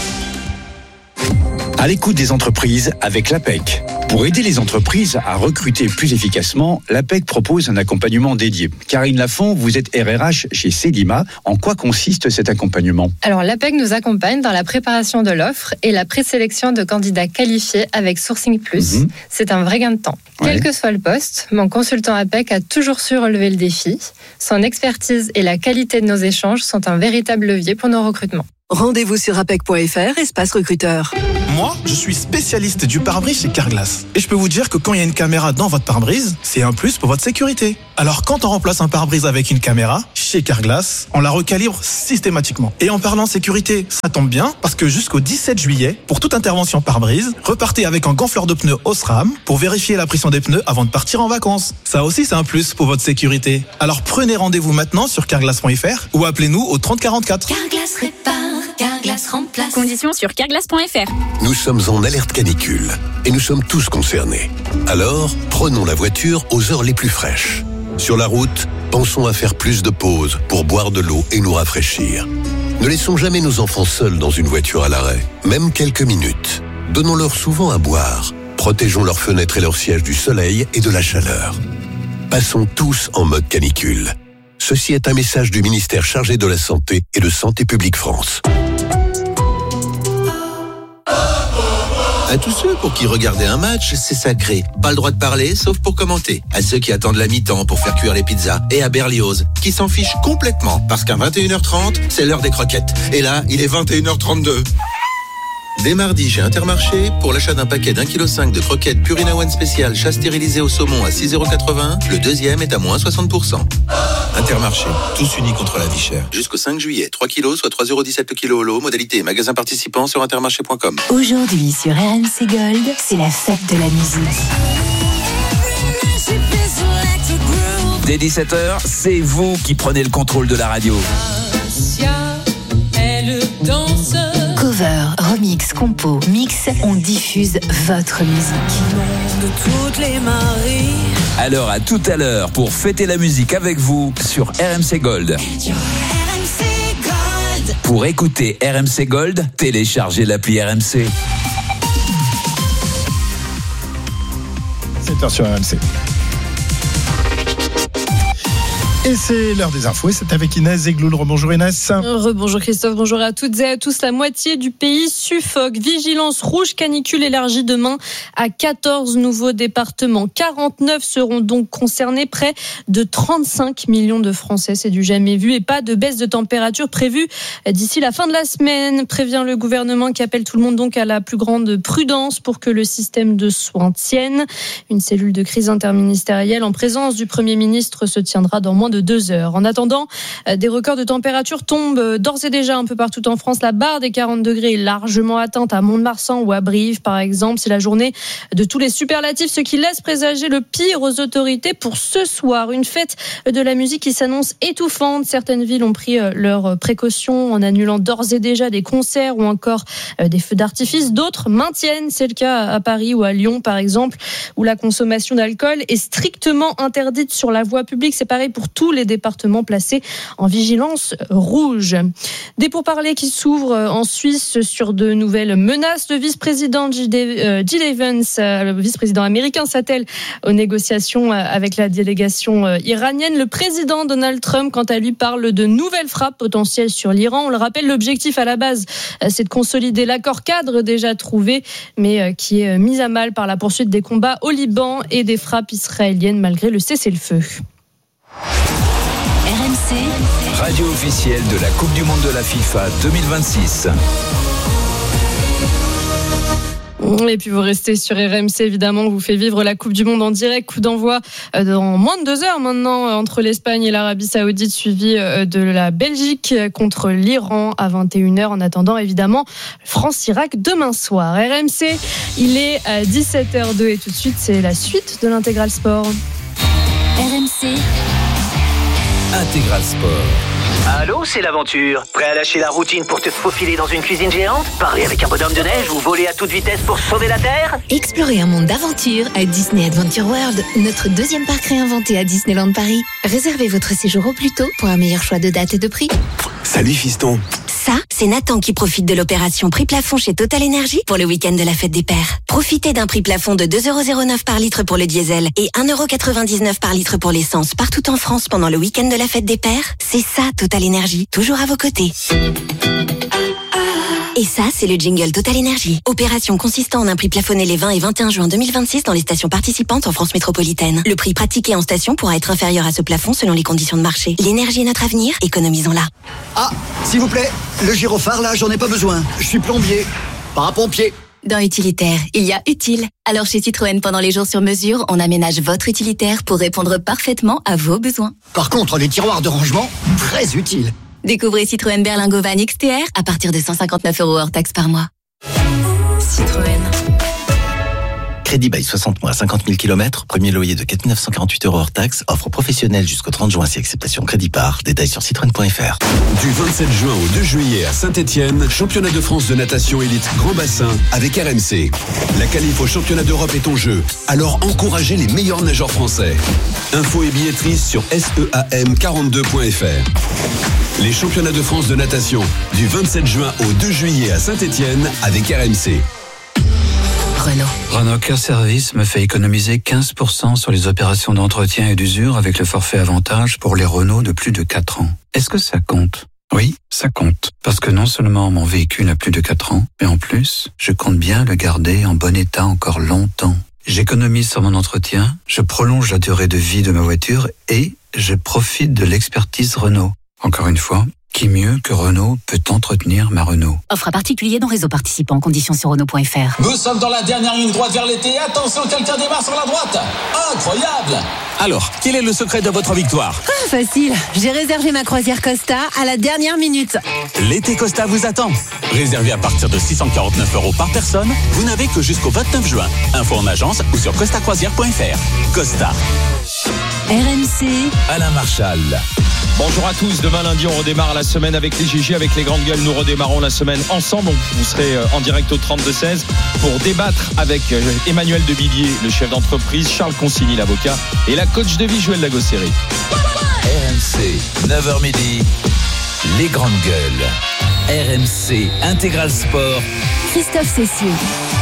À l'écoute des entreprises avec l'APEC. Pour aider les entreprises à recruter plus efficacement, l'APEC propose un accompagnement dédié. Karine Lafont, vous êtes RRH chez Cedima. En quoi consiste cet accompagnement ? Alors l'APEC nous accompagne dans la préparation de l'offre et la présélection de candidats qualifiés avec Sourcing Plus. C'est un vrai gain de temps. Quel que soit le poste, mon consultant APEC a toujours su relever le défi. Son expertise et la qualité de nos échanges sont un véritable levier pour nos recrutements. Rendez-vous sur apec.fr, espace recruteur. Moi, je suis spécialiste du pare-brise chez Carglass. Et je peux vous dire que quand il y a une caméra dans votre pare-brise, c'est un plus pour votre sécurité. Alors quand on remplace un pare-brise avec une caméra, chez Carglass, on la recalibre systématiquement. Et en parlant sécurité, ça tombe bien, parce que jusqu'au 17 juillet, pour toute intervention pare-brise, repartez avec un gonfleur de pneus Osram pour vérifier la pression des pneus avant de partir en vacances. Ça aussi, c'est un plus pour votre sécurité. Alors prenez rendez-vous maintenant sur carglass.fr ou appelez-nous au 3044. Carglass répare. Carglass remplace. Conditions sur carglass.fr. Nous sommes en alerte canicule et nous sommes tous concernés. Alors, prenons la voiture aux heures les plus fraîches. Sur la route, pensons à faire plus de pauses pour boire de l'eau et nous rafraîchir. Ne laissons jamais nos enfants seuls dans une voiture à l'arrêt, même quelques minutes. Donnons-leur souvent à boire. Protégeons leurs fenêtres et leurs sièges du soleil et de la chaleur. Passons tous en mode canicule. Ceci est un message du ministère chargé de la Santé et de Santé publique France. À tous ceux pour qui regarder un match, c'est sacré. Pas le droit de parler, sauf pour commenter. À ceux qui attendent la mi-temps pour faire cuire les pizzas. Et à Berlioz, qui s'en fiche complètement, parce qu'à 21h30, c'est l'heure des croquettes. Et là, il est 21h32. Dès mardi, chez Intermarché, pour l'achat d'un paquet d'1,5 kg de croquettes Purina One spécial chat stérilisé au saumon à 6,80 €, le deuxième est à moins 60%. Intermarché, tous unis contre la vie chère. Jusqu'au 5 juillet, 3 kilos, soit 3,17 € le kilo au lot. Modalité magasin participant sur intermarché.com. Aujourd'hui sur RMC Gold, c'est la fête de la musique. Dès 17h, c'est vous qui prenez le contrôle de la radio. Cover, remix, compo, mix, on diffuse votre musique. Alors à tout à l'heure pour fêter la musique avec vous sur RMC Gold. Pour écouter RMC Gold, téléchargez l'appli RMC. 7h sur RMC. Et c'est l'heure des infos et c'est avec Inès Zegloul. Rebonjour Inès. Rebonjour Christophe, bonjour à toutes et à tous. La moitié du pays suffoque. Vigilance rouge canicule élargie demain à 14 nouveaux départements. 49 seront donc concernés, près de 35 millions de Français. C'est du jamais vu et pas de baisse de température prévue d'ici la fin de la semaine, prévient le gouvernement qui appelle tout le monde donc à la plus grande prudence pour que le système de soins tienne. Une cellule de crise interministérielle en présence du Premier ministre se tiendra dans moins de 2 heures. En attendant, des records de température tombent d'ores et déjà un peu partout en France. La barre des 40 degrés est largement atteinte à Mont-de-Marsan ou à Brive, par exemple. C'est la journée de tous les superlatifs, ce qui laisse présager le pire aux autorités pour ce soir. Une fête de la musique qui s'annonce étouffante. Certaines villes ont pris leurs précautions en annulant d'ores et déjà des concerts ou encore des feux d'artifice. D'autres maintiennent. C'est le cas à Paris ou à Lyon, par exemple, où la consommation d'alcool est strictement interdite sur la voie publique. C'est pareil pour tous les départements placés en vigilance rouge. Des pourparlers qui s'ouvrent en Suisse sur de nouvelles menaces. Le vice-président Jill Evans, le vice-président américain, s'attelle aux négociations avec la délégation iranienne. Le président Donald Trump, quant à lui, parle de nouvelles frappes potentielles sur l'Iran. On le rappelle, l'objectif à la base, c'est de consolider l'accord cadre déjà trouvé, mais qui est mis à mal par la poursuite des combats au Liban et des frappes israéliennes malgré le cessez-le-feu. RMC, radio officielle de la Coupe du Monde de la FIFA 2026. Et puis vous restez sur RMC, évidemment, on vous fait vivre la Coupe du Monde en direct. Coup d'envoi dans moins de 2 heures maintenant entre l'Espagne et l'Arabie Saoudite, suivi de la Belgique contre l'Iran à 21h. En attendant, évidemment, France-Irak demain soir. RMC, il est à 17h02 et tout de suite, c'est la suite de l'Intégral Sport. RMC Intégral Sport. Allô, c'est l'aventure. Prêt à lâcher la routine pour te faufiler dans une cuisine géante? Parler avec un bonhomme de neige ou voler à toute vitesse pour sauver la Terre? Explorez un monde d'aventure à Disney Adventure World, notre deuxième parc réinventé à Disneyland Paris. Réservez votre séjour au plus tôt pour un meilleur choix de date et de prix. Salut fiston. Ça, c'est Nathan qui profite de l'opération prix plafond chez Total Energy pour le week-end de la fête des pères. Profitez d'un prix plafond de 2,09€ par litre pour le diesel et 1,99€ par litre pour l'essence partout en France pendant le week-end de la fête des pères. C'est ça, Total Energy, toujours à vos côtés. Et ça, c'est le jingle Total Energy. Opération consistant en un prix plafonné les 20 et 21 juin 2026 dans les stations participantes en France métropolitaine. Le prix pratiqué en station pourra être inférieur à ce plafond selon les conditions de marché. L'énergie est notre avenir, économisons-la. Ah, s'il vous plaît, le gyrophare là, j'en ai pas besoin. Je suis plombier, parapompier. Dans utilitaire, il y a utile. Alors chez Citroën, pendant les jours sur mesure, on aménage votre utilitaire pour répondre parfaitement à vos besoins. Par contre, les tiroirs de rangement, très utiles. Découvrez Citroën Berlingo Van XTR à partir de 159€ hors taxe par mois. Citroën. Crédit bail 60 mois, 50 000 km, premier loyer de 4 948€ hors taxe, offre professionnelle jusqu'au 30 juin si acceptation crédit par. Détails sur citroën.fr. Du 27 juin au 2 juillet à Saint-Etienne, championnat de France de natation élite grand bassin avec RMC. La qualif au championnat d'Europe est en jeu, alors encouragez les meilleurs nageurs français. Infos et billetterie sur SEAM42.fr. Les championnats de France de natation du 27 juin au 2 juillet à Saint-Etienne avec RMC. Renault Care Service me fait économiser 15% sur les opérations d'entretien et d'usure avec le forfait avantage pour les Renault de plus de 4 ans. Est-ce que ça compte? Oui, ça compte. Parce que non seulement mon véhicule a plus de 4 ans, mais en plus, je compte bien le garder en bon état encore longtemps. J'économise sur mon entretien, je prolonge la durée de vie de ma voiture et je profite de l'expertise Renault. Encore une fois, qui mieux que Renault peut entretenir ma Renault? Offre à particulier dans réseau participant. Conditions sur Renault.fr. Nous sommes dans la dernière ligne droite vers l'été. Attention, quelqu'un démarre sur la droite. Incroyable! Alors, quel est le secret de votre victoire? Facile. J'ai réservé ma croisière Costa à la dernière minute. L'été Costa vous attend. Réservé à partir de 649€ par personne, vous n'avez que jusqu'au 29 juin. Info en agence ou sur costacroisière.fr. Costa. RMC. Alain Marchal. Bonjour à tous, demain lundi on redémarre la semaine avec les GG, avec les grandes gueules. Nous redémarrons la semaine ensemble. Vous serez en direct au 32-16 pour débattre avec Emmanuel Debilliers, le chef d'entreprise, Charles Consigny, l'avocat, et la coach de vie, Joël Lagosseri. RMC, 9h midi, les grandes gueules. RMC, Intégral Sport. Christophe Cessieux.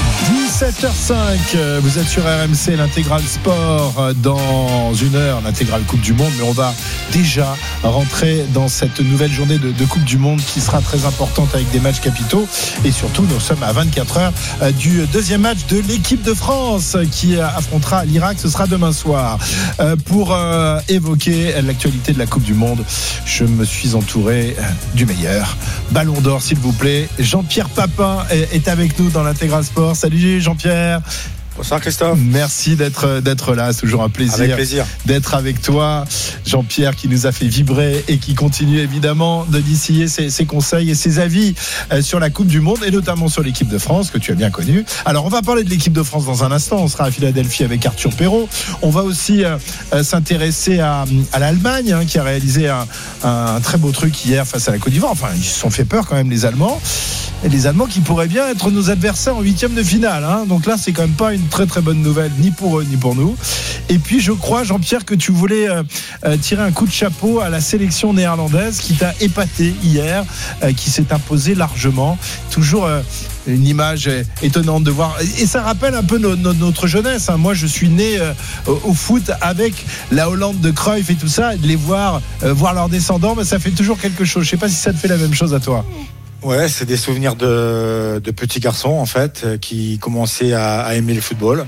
17h05, vous êtes sur RMC, l'Intégral Sport. Dans une heure, l'Intégral Coupe du Monde, mais on va déjà rentrer dans cette nouvelle journée de Coupe du Monde qui sera très importante avec des matchs capitaux. Et surtout, nous sommes à 24 heures du deuxième match de l'équipe de France qui affrontera l'Irak. Ce sera demain soir. Pour évoquer l'actualité de la Coupe du Monde, je me suis entouré du meilleur. Ballon d'or, s'il vous plaît. Jean-Pierre Papin est avec nous dans l'Intégral Sport. Salut Jean-Pierre. Bonsoir Christophe. Merci d'être là, c'est toujours un plaisir, avec plaisir d'être avec toi. Jean-Pierre qui nous a fait vibrer et qui continue évidemment de distiller ses conseils et ses avis sur la Coupe du Monde et notamment sur l'équipe de France que tu as bien connue. Alors on va parler de l'équipe de France dans un instant, on sera à Philadelphie avec Arthur Perrault. On va aussi s'intéresser à l'Allemagne qui a réalisé un très beau truc hier face à la Côte d'Ivoire. Enfin ils se sont fait peur quand même les Allemands. Et les Allemands qui pourraient bien être nos adversaires en 8e de finale. Donc là, c'est quand même pas une très très bonne nouvelle, ni pour eux, ni pour nous. Et puis, je crois, Jean-Pierre, que tu voulais tirer un coup de chapeau à la sélection néerlandaise qui t'a épaté hier, qui s'est imposée largement. Toujours une image étonnante de voir. Et ça rappelle un peu notre jeunesse. Moi, je suis né au foot avec la Hollande de Cruyff et tout ça. Et de les voir leurs descendants, ça fait toujours quelque chose. Je sais pas si ça te fait la même chose à toi. Ouais, c'est des souvenirs de petits garçons en fait qui commençaient à aimer le football.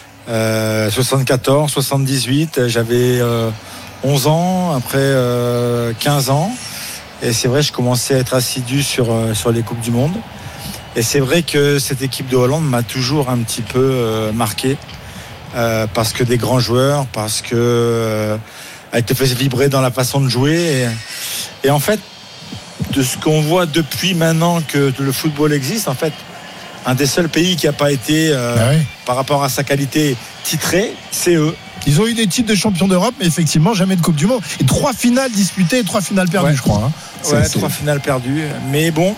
74, 78, j'avais 11 ans, après 15 ans, et c'est vrai je commençais à être assidu sur les Coupes du Monde. Et c'est vrai que cette équipe de Hollande m'a toujours un petit peu marqué. Parce que des grands joueurs, parce que elle te fait vibrer dans la façon de jouer. Et en fait, de ce qu'on voit depuis maintenant que le football existe, en fait, un des seuls pays qui n'a pas été, par rapport à sa qualité, titré, c'est eux. Ils ont eu des titres de champion d'Europe, mais effectivement, jamais de Coupe du Monde. Et 3 finales disputées et 3 finales perdues, je crois. 3 finales perdues. Mais bon,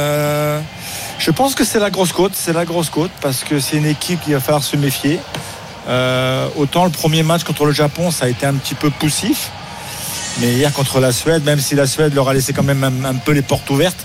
je pense que c'est la grosse côte. C'est la grosse côte parce que c'est une équipe qui va falloir se méfier. Autant le premier match contre le Japon, ça a été un petit peu poussif. Mais hier contre la Suède, même si la Suède leur a laissé quand même un peu les portes ouvertes,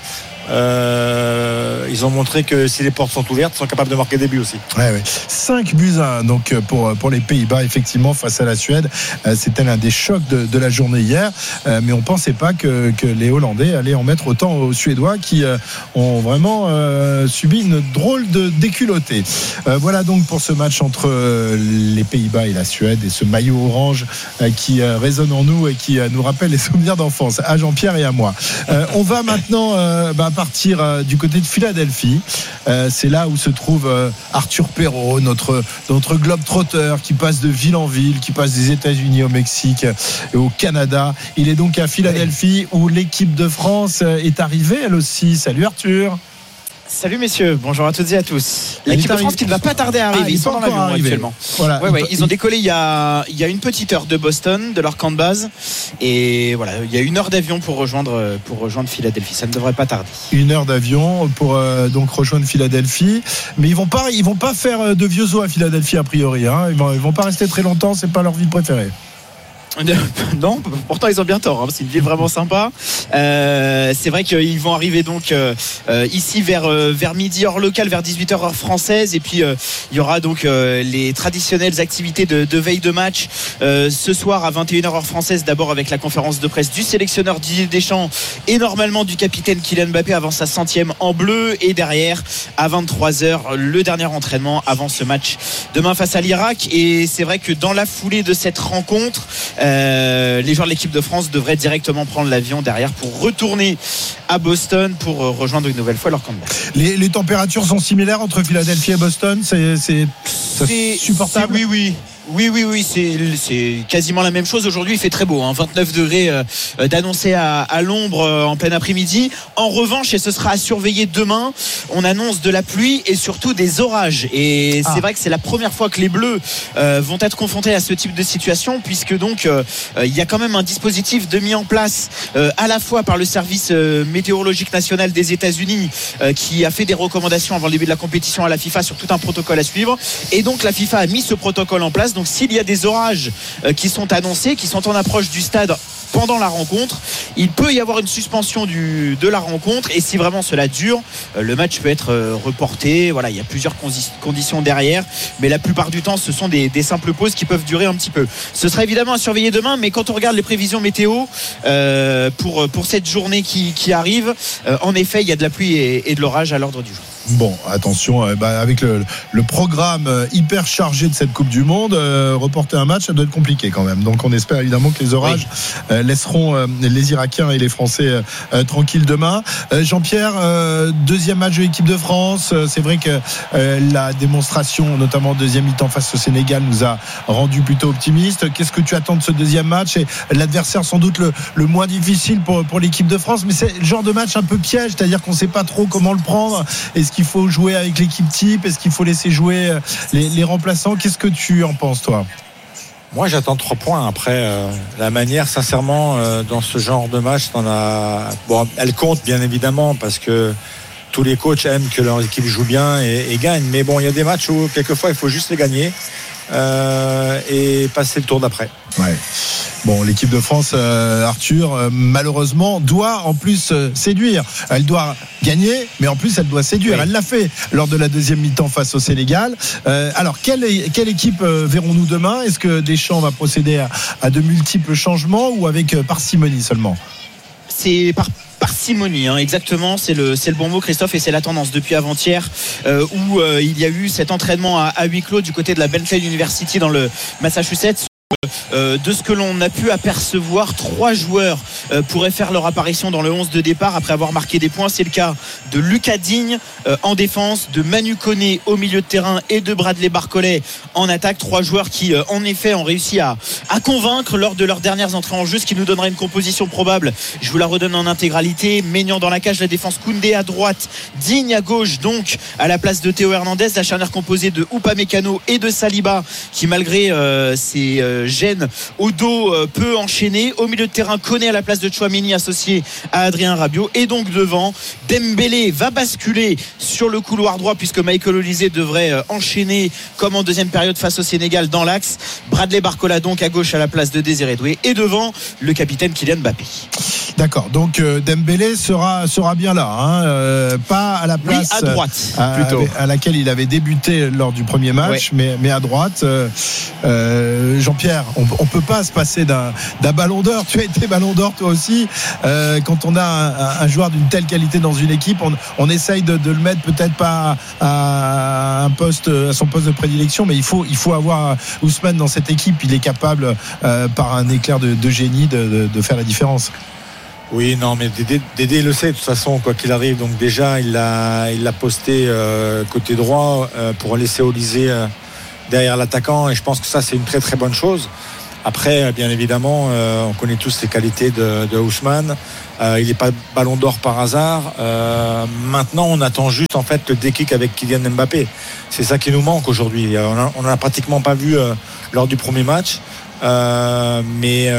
ils ont montré que si les portes sont ouvertes, ils sont capables de marquer des buts aussi. 5 buts à 1 donc pour les Pays-Bas effectivement face à la Suède. C'était l'un des chocs de la journée hier, mais on pensait pas que les Hollandais allaient en mettre autant aux Suédois qui ont vraiment subi une drôle de déculottée. Voilà donc pour ce match entre les Pays-Bas et la Suède et ce maillot orange qui résonne en nous et qui nous rappelle les souvenirs d'enfance à Jean-Pierre et à moi. On va maintenant partir du côté de Philadelphie. C'est là où se trouve Arthur Perrault, notre globe-trotteur qui passe de ville en ville, qui passe des États-Unis au Mexique et au Canada. Il est donc à Philadelphie où l'équipe de France est arrivée elle aussi. Salut Arthur. Salut messieurs, bonjour à toutes et à tous. L'équipe de France qui ne va pas tarder à arriver, ils sont dans l'avion actuellement. Voilà. Ils ont décollé il y a une petite heure de Boston, de leur camp de base. Et voilà, il y a 1 heure d'avion pour rejoindre Philadelphie, ça ne devrait pas tarder. 1 heure d'avion pour donc rejoindre Philadelphie. Mais ils vont pas faire de vieux os à Philadelphie a priori. Ils vont pas rester très longtemps, c'est pas leur ville préférée. Non, pourtant ils ont bien tort, c'est une ville vraiment sympa. C'est vrai qu'ils vont arriver donc ici vers midi heure locale, vers 18h heure française. Et puis il y aura donc les traditionnelles activités de veille de match ce soir à 21h heure française, d'abord avec la conférence de presse du sélectionneur Didier Deschamps et normalement du capitaine Kylian Mbappé avant sa 100e en bleu. Et derrière à 23h le dernier entraînement avant ce match demain face à l'Irak. Et c'est vrai que dans la foulée de cette rencontre, les joueurs de l'équipe de France devraient directement prendre l'avion derrière pour retourner à Boston pour rejoindre une nouvelle fois leur camp de base. Les températures sont similaires entre Philadelphie et Boston, c'est supportable. Oui, c'est quasiment la même chose. Aujourd'hui, il fait très beau, 29 degrés d'annoncé à l'ombre en plein après-midi. En revanche, et ce sera à surveiller demain, on annonce de la pluie et surtout des orages. Et c'est vrai que c'est la première fois que les Bleus vont être confrontés à ce type de situation, puisque donc il y a quand même un dispositif mis en place à la fois par le service météorologique national des États-Unis qui a fait des recommandations avant le début de la compétition à la FIFA sur tout un protocole à suivre. Et donc la FIFA a mis ce protocole en place. Donc s'il y a des orages qui sont annoncés, qui sont en approche du stade pendant la rencontre, il peut y avoir une suspension de la rencontre. Et si vraiment cela dure, le match peut être reporté. Voilà, il y a plusieurs conditions derrière, mais la plupart du temps ce sont des simples pauses qui peuvent durer un petit peu. Ce sera évidemment à surveiller demain, mais quand on regarde les prévisions météo pour cette journée qui arrive, en effet il y a de la pluie et de l'orage à l'ordre du jour. Bon, attention, avec le programme hyper chargé de cette Coupe du Monde, reporter un match, ça doit être compliqué quand même. Donc on espère évidemment que les orages laisseront les Irakiens et les Français tranquilles demain. Jean-Pierre, deuxième match de l'équipe de France. C'est vrai que la démonstration, notamment deuxième mi-temps face au Sénégal, nous a rendu plutôt optimistes. Qu'est-ce que tu attends de ce deuxième match? Et l'adversaire sans doute le moins difficile pour l'équipe de France, mais c'est le genre de match un peu piège, c'est-à-dire qu'on ne sait pas trop comment le prendre. Est-ce qu'il faut jouer avec l'équipe type? Est-ce qu'il faut laisser jouer les remplaçants? Qu'est-ce que tu en penses, toi? Moi, j'attends 3 points. Après, la manière, sincèrement, dans ce genre de match, elle compte bien évidemment parce que tous les coachs aiment que leur équipe joue bien et gagne. Mais bon, il y a des matchs où quelquefois il faut juste les gagner et passer le tour d'après. Ouais. Bon, l'équipe de France, Arthur, malheureusement, doit en plus séduire. Elle doit gagner, mais en plus, elle doit séduire. Oui. Elle l'a fait lors de la deuxième mi-temps face au Sénégal. Alors, quelle équipe verrons-nous demain? Est-ce que Deschamps va procéder à de multiples changements ou avec parcimonie seulement? C'est parcimonie, exactement, c'est le bon mot, Christophe, et c'est la tendance depuis avant-hier où il y a eu cet entraînement à huis clos du côté de la Bentley University dans le Massachusetts. de ce que l'on a pu apercevoir, 3 joueurs pourraient faire leur apparition dans le 11 de départ après avoir marqué des points. C'est le cas de Lucas Digne en défense, de Manu Koné au milieu de terrain et de Bradley Barcolet en attaque. 3 joueurs qui en effet ont réussi à convaincre lors de leurs dernières entrées en jeu, ce qui nous donnerait une composition probable. Je vous la redonne en intégralité: Maignan dans la cage, la défense Koundé à droite, Digne à gauche, donc à la place de Théo Hernandez, la charnière composée de Upamecano et de Saliba qui malgré ses gêne au dos peut enchaîner. Au milieu de terrain, Koné à la place de Tchouaméni associé à Adrien Rabiot, et donc devant, Dembélé va basculer sur le couloir droit puisque Michael Olise devrait enchaîner comme en deuxième période face au Sénégal dans l'axe. Bradley Barcola donc à gauche à la place de Désiré Doué, et devant le capitaine Kylian Mbappé. D'accord, donc Dembélé sera bien là, hein, pas à la place, oui, à droite plutôt, à laquelle il avait débuté lors du premier match, ouais. mais à droite. Jean-Pierre, on peut pas se passer d'un ballon d'or. Tu as été ballon d'or toi aussi. Quand on a un joueur d'une telle qualité dans une équipe, on essaye de le mettre peut-être pas à son poste de prédilection, mais il faut avoir Ousmane dans cette équipe. Il est capable par un éclair de génie de faire la différence. Oui, non, mais Dédé le sait de toute façon, quoi qu'il arrive. Donc déjà, il l'a posté côté droit pour laisser Olise derrière l'attaquant, et je pense que ça, c'est une très très bonne chose. Après, bien évidemment, on connaît tous les qualités de Ousmane. Il n'est pas ballon d'or par hasard. Maintenant, on attend juste en fait le déclic avec Kylian Mbappé. C'est ça qui nous manque aujourd'hui. On n'en a pratiquement pas vu lors du premier match, mais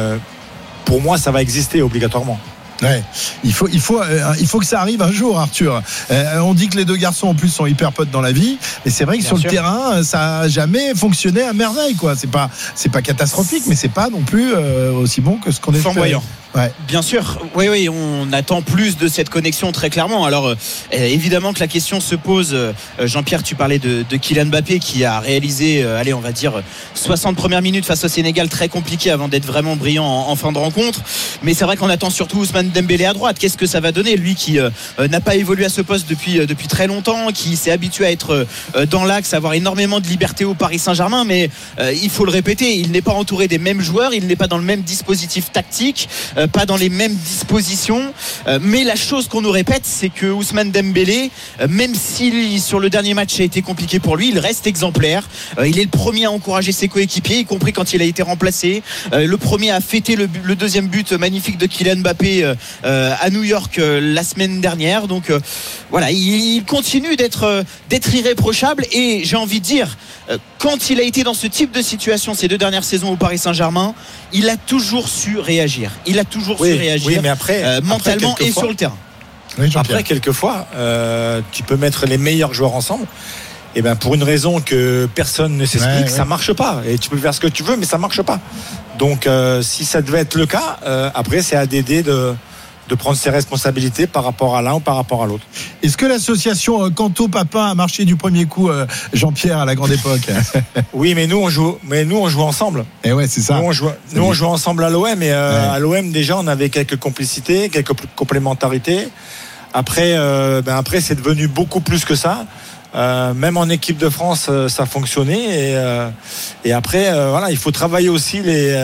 pour moi, ça va exister obligatoirement. Ouais, il faut que ça arrive un jour, Arthur. On dit que les deux garçons en plus sont hyper potes dans la vie, mais c'est vrai que sur le terrain, ça a jamais fonctionné à merveille, quoi. C'est pas catastrophique, mais c'est pas non plus aussi bon que ce qu'on est flamboyant. Ouais. Bien sûr, oui, on attend plus de cette connexion très clairement. Alors évidemment que la question se pose. Jean-Pierre, tu parlais de Kylian Mbappé qui a réalisé, on va dire 60 premières minutes face au Sénégal, très compliqué avant d'être vraiment brillant en fin de rencontre. Mais c'est vrai qu'on attend surtout Ousmane Dembélé à droite. Qu'est-ce que ça va donner, lui qui n'a pas évolué à ce poste depuis très longtemps, qui s'est habitué à être dans l'axe, à avoir énormément de liberté au Paris Saint-Germain, mais il faut le répéter, il n'est pas entouré des mêmes joueurs, il n'est pas dans le même dispositif tactique, pas dans les mêmes dispositions, mais la chose qu'on nous répète, c'est que Ousmane Dembélé, même si sur le dernier match a été compliqué pour lui, il reste exemplaire. Il est le premier à encourager ses coéquipiers, y compris quand il a été remplacé, le premier à fêter le deuxième but magnifique de Kylian Mbappé à New York la semaine dernière. Donc voilà, il continue d'être irréprochable, et j'ai envie de dire, quand il a été dans ce type de situation ces 2 dernières saisons au Paris Saint-Germain, il a toujours su réagir. Oui, mais après, mentalement et sur le terrain. Oui, après, quelquefois, tu peux mettre les meilleurs joueurs ensemble. Et ben pour une raison que personne ne s'explique, ça marche pas. Et tu peux faire ce que tu veux, mais ça marche pas. Donc, si ça devait être le cas, après, c'est à Dédé de prendre ses responsabilités par rapport à l'un ou par rapport à l'autre. Est-ce que l'association Canto-Papin a marché du premier coup, Jean-Pierre, à la grande époque? Oui, mais nous on joue ensemble. Et ouais, c'est ça. Nous on joue ensemble à l'OM, et à l'OM déjà on avait quelques complicités, quelques complémentarités. Après c'est devenu beaucoup plus que ça. Même en équipe de France, ça fonctionnait, et après voilà, il faut travailler aussi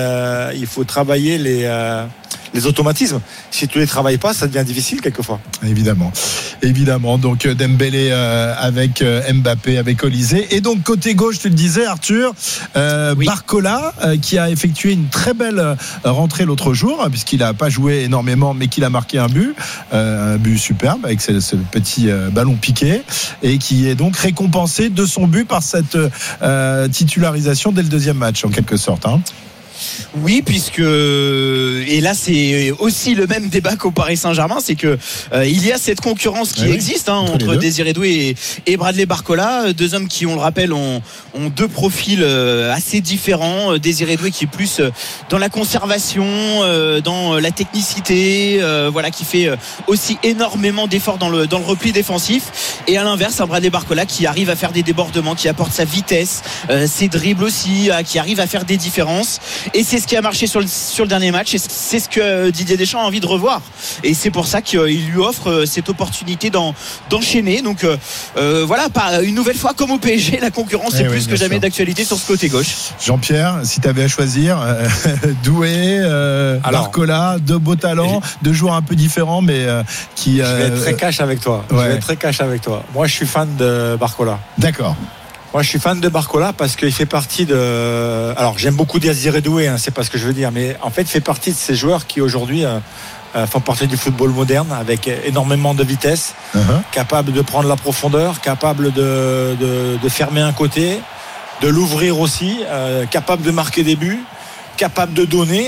les automatismes. Si tu les travailles pas, ça devient difficile quelquefois. Évidemment. Donc Dembélé avec Mbappé, avec Olise, et donc côté gauche, tu le disais, Arthur, Barcola qui a effectué une très belle rentrée l'autre jour, puisqu'il n'a pas joué énormément, mais qu'il a marqué un but superbe avec ce petit ballon piqué, et qui est donc récompensé de son but par cette titularisation dès le deuxième match, en quelque sorte, hein. Oui, puisque, et là c'est aussi le même débat qu'au Paris Saint-Germain, c'est que il y a cette concurrence qui existe entre Désiré Doué et Bradley Barcola, 2 hommes qui, on le rappelle, ont 2 profils assez différents. Désiré Doué qui est plus dans la conservation, dans la technicité, qui fait aussi énormément d'efforts dans le repli défensif, et à l'inverse un Bradley Barcola qui arrive à faire des débordements, qui apporte sa vitesse, ses dribbles aussi, qui arrive à faire des différences. Et c'est ce qui a marché sur le dernier match. Et c'est ce que Didier Deschamps a envie de revoir. Et c'est pour ça qu'il lui offre cette opportunité d'enchaîner. Donc voilà, une nouvelle fois comme au PSG, la concurrence est plus que jamais d'actualité sur ce côté gauche. Jean-Pierre, si tu avais à choisir, Doué, Barcola, deux beaux talents, deux joueurs un peu différents, mais qui. Je vais être très cash avec toi. Moi, je suis fan de Barcola. D'accord. Moi, je suis fan de Barcola parce qu'il fait partie de. Alors, j'aime beaucoup Désiré Doué, c'est pas ce que je veux dire, mais en fait, il fait partie de ces joueurs qui aujourd'hui font partie du football moderne avec énormément de vitesse, capable de prendre la profondeur, capable de fermer un côté, de l'ouvrir aussi, capable de marquer des buts, capable de donner.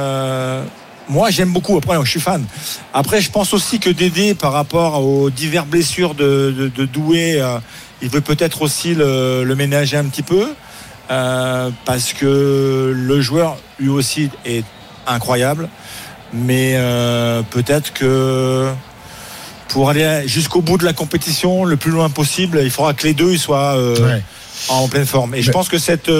Moi, j'aime beaucoup. Après, je suis fan. Après, je pense aussi que Dédé, par rapport aux diverses blessures de Doué, il veut peut-être aussi le ménager un petit peu, parce que le joueur, lui aussi, est incroyable. Mais peut-être que pour aller jusqu'au bout de la compétition, le plus loin possible, il faudra que les deux ils soient en pleine forme. Et je pense que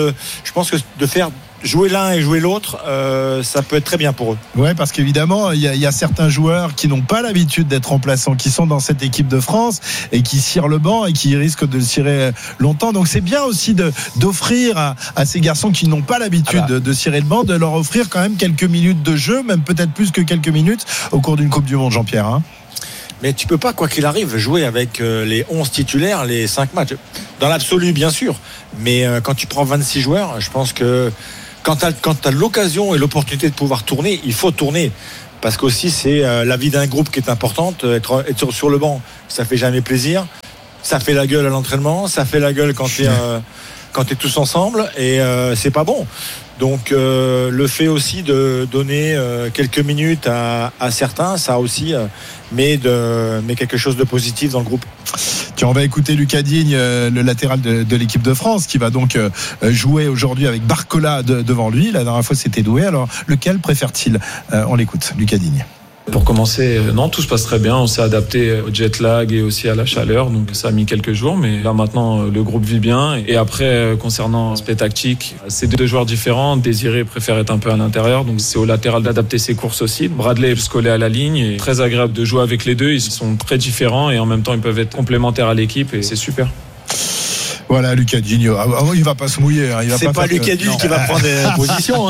de faire jouer l'un et jouer l'autre, ça peut être très bien pour eux. Ouais, parce qu'évidemment, il y a certains joueurs qui n'ont pas l'habitude d'être remplaçants, qui sont dans cette équipe de France et qui cirent le banc et qui risquent de le cirer longtemps. Donc c'est bien aussi d'offrir à ces garçons qui n'ont pas l'habitude de cirer le banc, de leur offrir quand même quelques minutes de jeu, même peut-être plus que quelques minutes au cours d'une Coupe du Monde, Jean-Pierre. Mais tu peux pas, quoi qu'il arrive, jouer avec les 11 titulaires, les 5 matchs. Dans l'absolu, bien sûr. Mais quand tu prends 26 joueurs, je pense que quand tu as l'occasion et l'opportunité de pouvoir tourner, il faut tourner. Parce qu'aussi, c'est la vie d'un groupe qui est importante. Être sur le banc, ça fait jamais plaisir. Ça fait la gueule à l'entraînement. Ça fait la gueule quand t'es tous ensemble. Et c'est pas bon. Donc le fait aussi de donner quelques minutes à certains, ça aussi met quelque chose de positif dans le groupe. Tiens, on va écouter Lucas Digne, le latéral de l'équipe de France, qui va donc jouer aujourd'hui avec Barcola devant lui. La dernière fois c'était Doué. Alors lequel préfère-t-il? On l'écoute, Lucas Digne. Pour commencer, non, tout se passe très bien. On s'est adapté au jet lag et aussi à la chaleur, donc ça a mis quelques jours. Mais là maintenant, le groupe vit bien. Et après, concernant l'aspect tactique, c'est deux joueurs différents. Désiré préfère être un peu à l'intérieur, donc c'est au latéral d'adapter ses courses aussi. Bradley est plus collé à la ligne et très agréable de jouer avec les deux. Ils sont très différents et en même temps, ils peuvent être complémentaires à l'équipe et c'est super. Voilà, Lucas Digne. Il va pas se mouiller. C'est pas Lucas Digne qui va prendre des positions.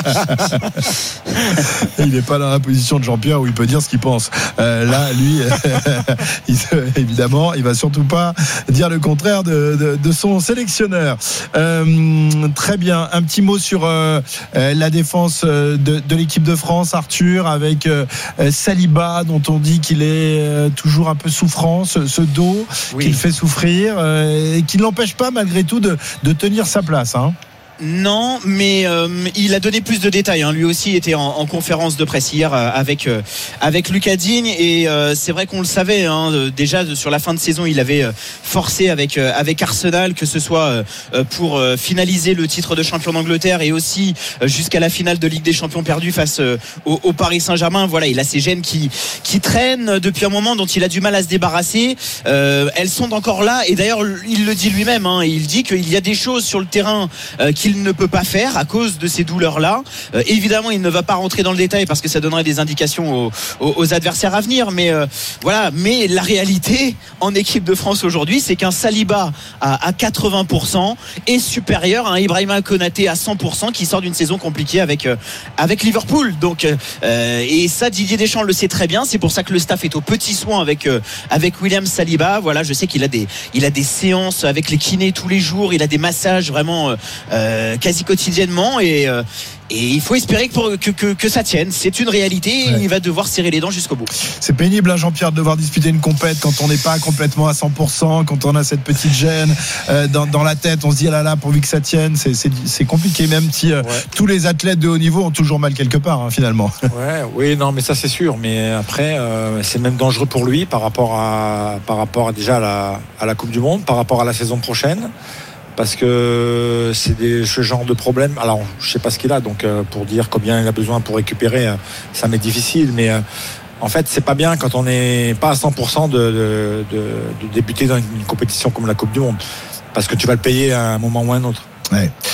Il n'est pas dans la position de Jean-Pierre où il peut dire ce qu'il pense. Là, lui, évidemment, il va surtout pas dire le contraire de son sélectionneur. Très bien. Un petit mot sur la défense de l'équipe de France, Arthur, avec Saliba, dont on dit qu'il est toujours un peu souffrant, ce dos qu'il fait souffrir et qui ne l'empêche pas malgré tout de tenir sa place. Non, mais il a donné plus de détails. Lui aussi était en conférence de presse hier avec Lucas Digne et c'est vrai qu'on le savait. Déjà sur la fin de saison, il avait forcé avec Arsenal, que ce soit pour finaliser le titre de champion d'Angleterre et aussi jusqu'à la finale de Ligue des Champions perdue face au Paris Saint-Germain. Voilà, il a ces gènes qui traînent depuis un moment, dont il a du mal à se débarrasser. Elles sont encore là et d'ailleurs il le dit lui-même. Il dit qu'il y a des choses sur le terrain qu'il ne peut pas faire à cause de ces douleurs-là. Évidemment, il ne va pas rentrer dans le détail parce que ça donnerait des indications aux adversaires à venir. Mais voilà. Mais la réalité en équipe de France aujourd'hui, c'est qu'un Saliba à 80% est supérieur à un Ibrahima Konaté à 100% qui sort d'une saison compliquée avec Liverpool. Donc et ça, Didier Deschamps le sait très bien. C'est pour ça que le staff est aux petits soins avec William Saliba. Voilà, je sais qu'il a des séances avec les kinés tous les jours. Il a des massages vraiment quasi quotidiennement et il faut espérer que ça tienne. C'est une réalité et il va devoir serrer les dents jusqu'au bout. C'est pénible, Jean-Pierre, de devoir disputer une compète quand on n'est pas complètement à 100%, quand on a cette petite gêne dans la tête. On se dit là pourvu que ça tienne, c'est compliqué, même si tous les athlètes de haut niveau ont toujours mal quelque part finalement. Oui, non, mais ça c'est sûr. Mais après, c'est même dangereux pour lui par rapport à déjà à la Coupe du Monde, par rapport à la saison prochaine. Parce que c'est ce genre de problème. Alors, je sais pas ce qu'il a, donc pour dire combien il a besoin pour récupérer, ça m'est difficile. Mais en fait, c'est pas bien quand on n'est pas à 100% de débuter dans une compétition comme la Coupe du Monde, parce que tu vas le payer à un moment ou à un autre. Ouais.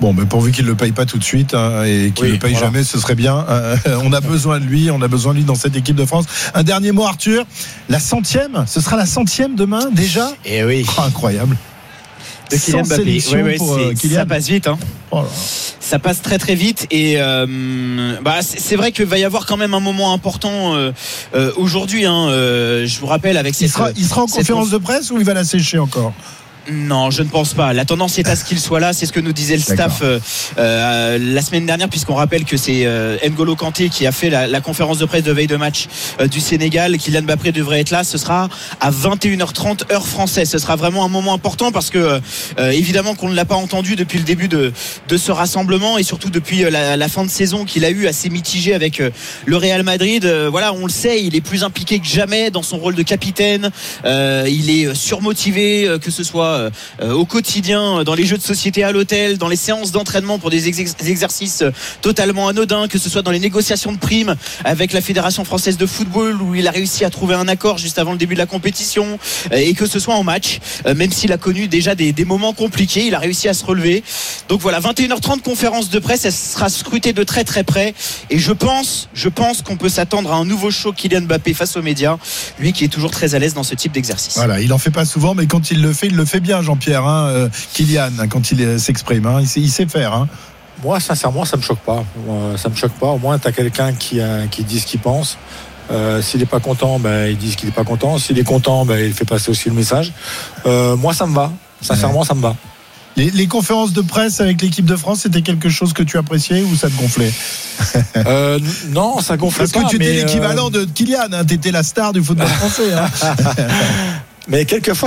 Bon, mais pourvu qu'il ne le paye pas tout de suite et qu'il ne le paye jamais, ce serait bien. On a besoin de lui, dans cette équipe de France. Un dernier mot, Arthur. La 100e, ce sera la 100e demain déjà. Et oui. Incroyable. De Kylian Mbappé. Ça passe vite. Hein. Oh là. Ça passe très très vite et c'est vrai qu'il va y avoir quand même un moment important aujourd'hui. Je vous rappelle avec il sera en conférence de presse ou il va la sécher encore? Non, je ne pense pas. La tendance est à ce qu'il soit là. C'est ce que nous disait le staff la semaine dernière, puisqu'on rappelle que c'est N'Golo Kanté qui a fait la conférence de presse de veille de match du Sénégal. Kylian Mbappé devrait être là. Ce sera à 21h30 heure française. Ce sera vraiment un moment important parce que évidemment qu'on ne l'a pas entendu depuis le début de ce rassemblement et surtout depuis la fin de saison qu'il a eu assez mitigé avec le Real Madrid. On le sait, il est plus impliqué que jamais dans son rôle de capitaine. Il est surmotivé, que ce soit au quotidien, dans les jeux de société à l'hôtel, dans les séances d'entraînement pour des exercices totalement anodins, que ce soit dans les négociations de primes avec la Fédération française de football où il a réussi à trouver un accord juste avant le début de la compétition, et que ce soit en match, même s'il a connu déjà des moments compliqués, il a réussi à se relever. Donc voilà, 21h30 conférence de presse, elle sera scrutée de très très près et je pense qu'on peut s'attendre à un nouveau show Kylian Mbappé face aux médias, lui qui est toujours très à l'aise dans ce type d'exercice. Voilà, il en fait pas souvent, mais quand il le fait bien, Jean-Pierre, Kylian, quand il s'exprime, il sait faire. Moi, sincèrement, ça me choque pas. Au moins, tu as quelqu'un qui dit ce qu'il pense. S'il n'est pas content, il dit qu'il n'est pas content. S'il est content, il fait passer aussi le message. Moi, ça me va. Sincèrement, ça me va. Les conférences de presse avec l'équipe de France, c'était quelque chose que tu appréciais ou ça te gonflait? Non, ça gonflait pas. Parce que tu étais l'équivalent de Kylian, tu étais la star du football français. Mais quelquefois,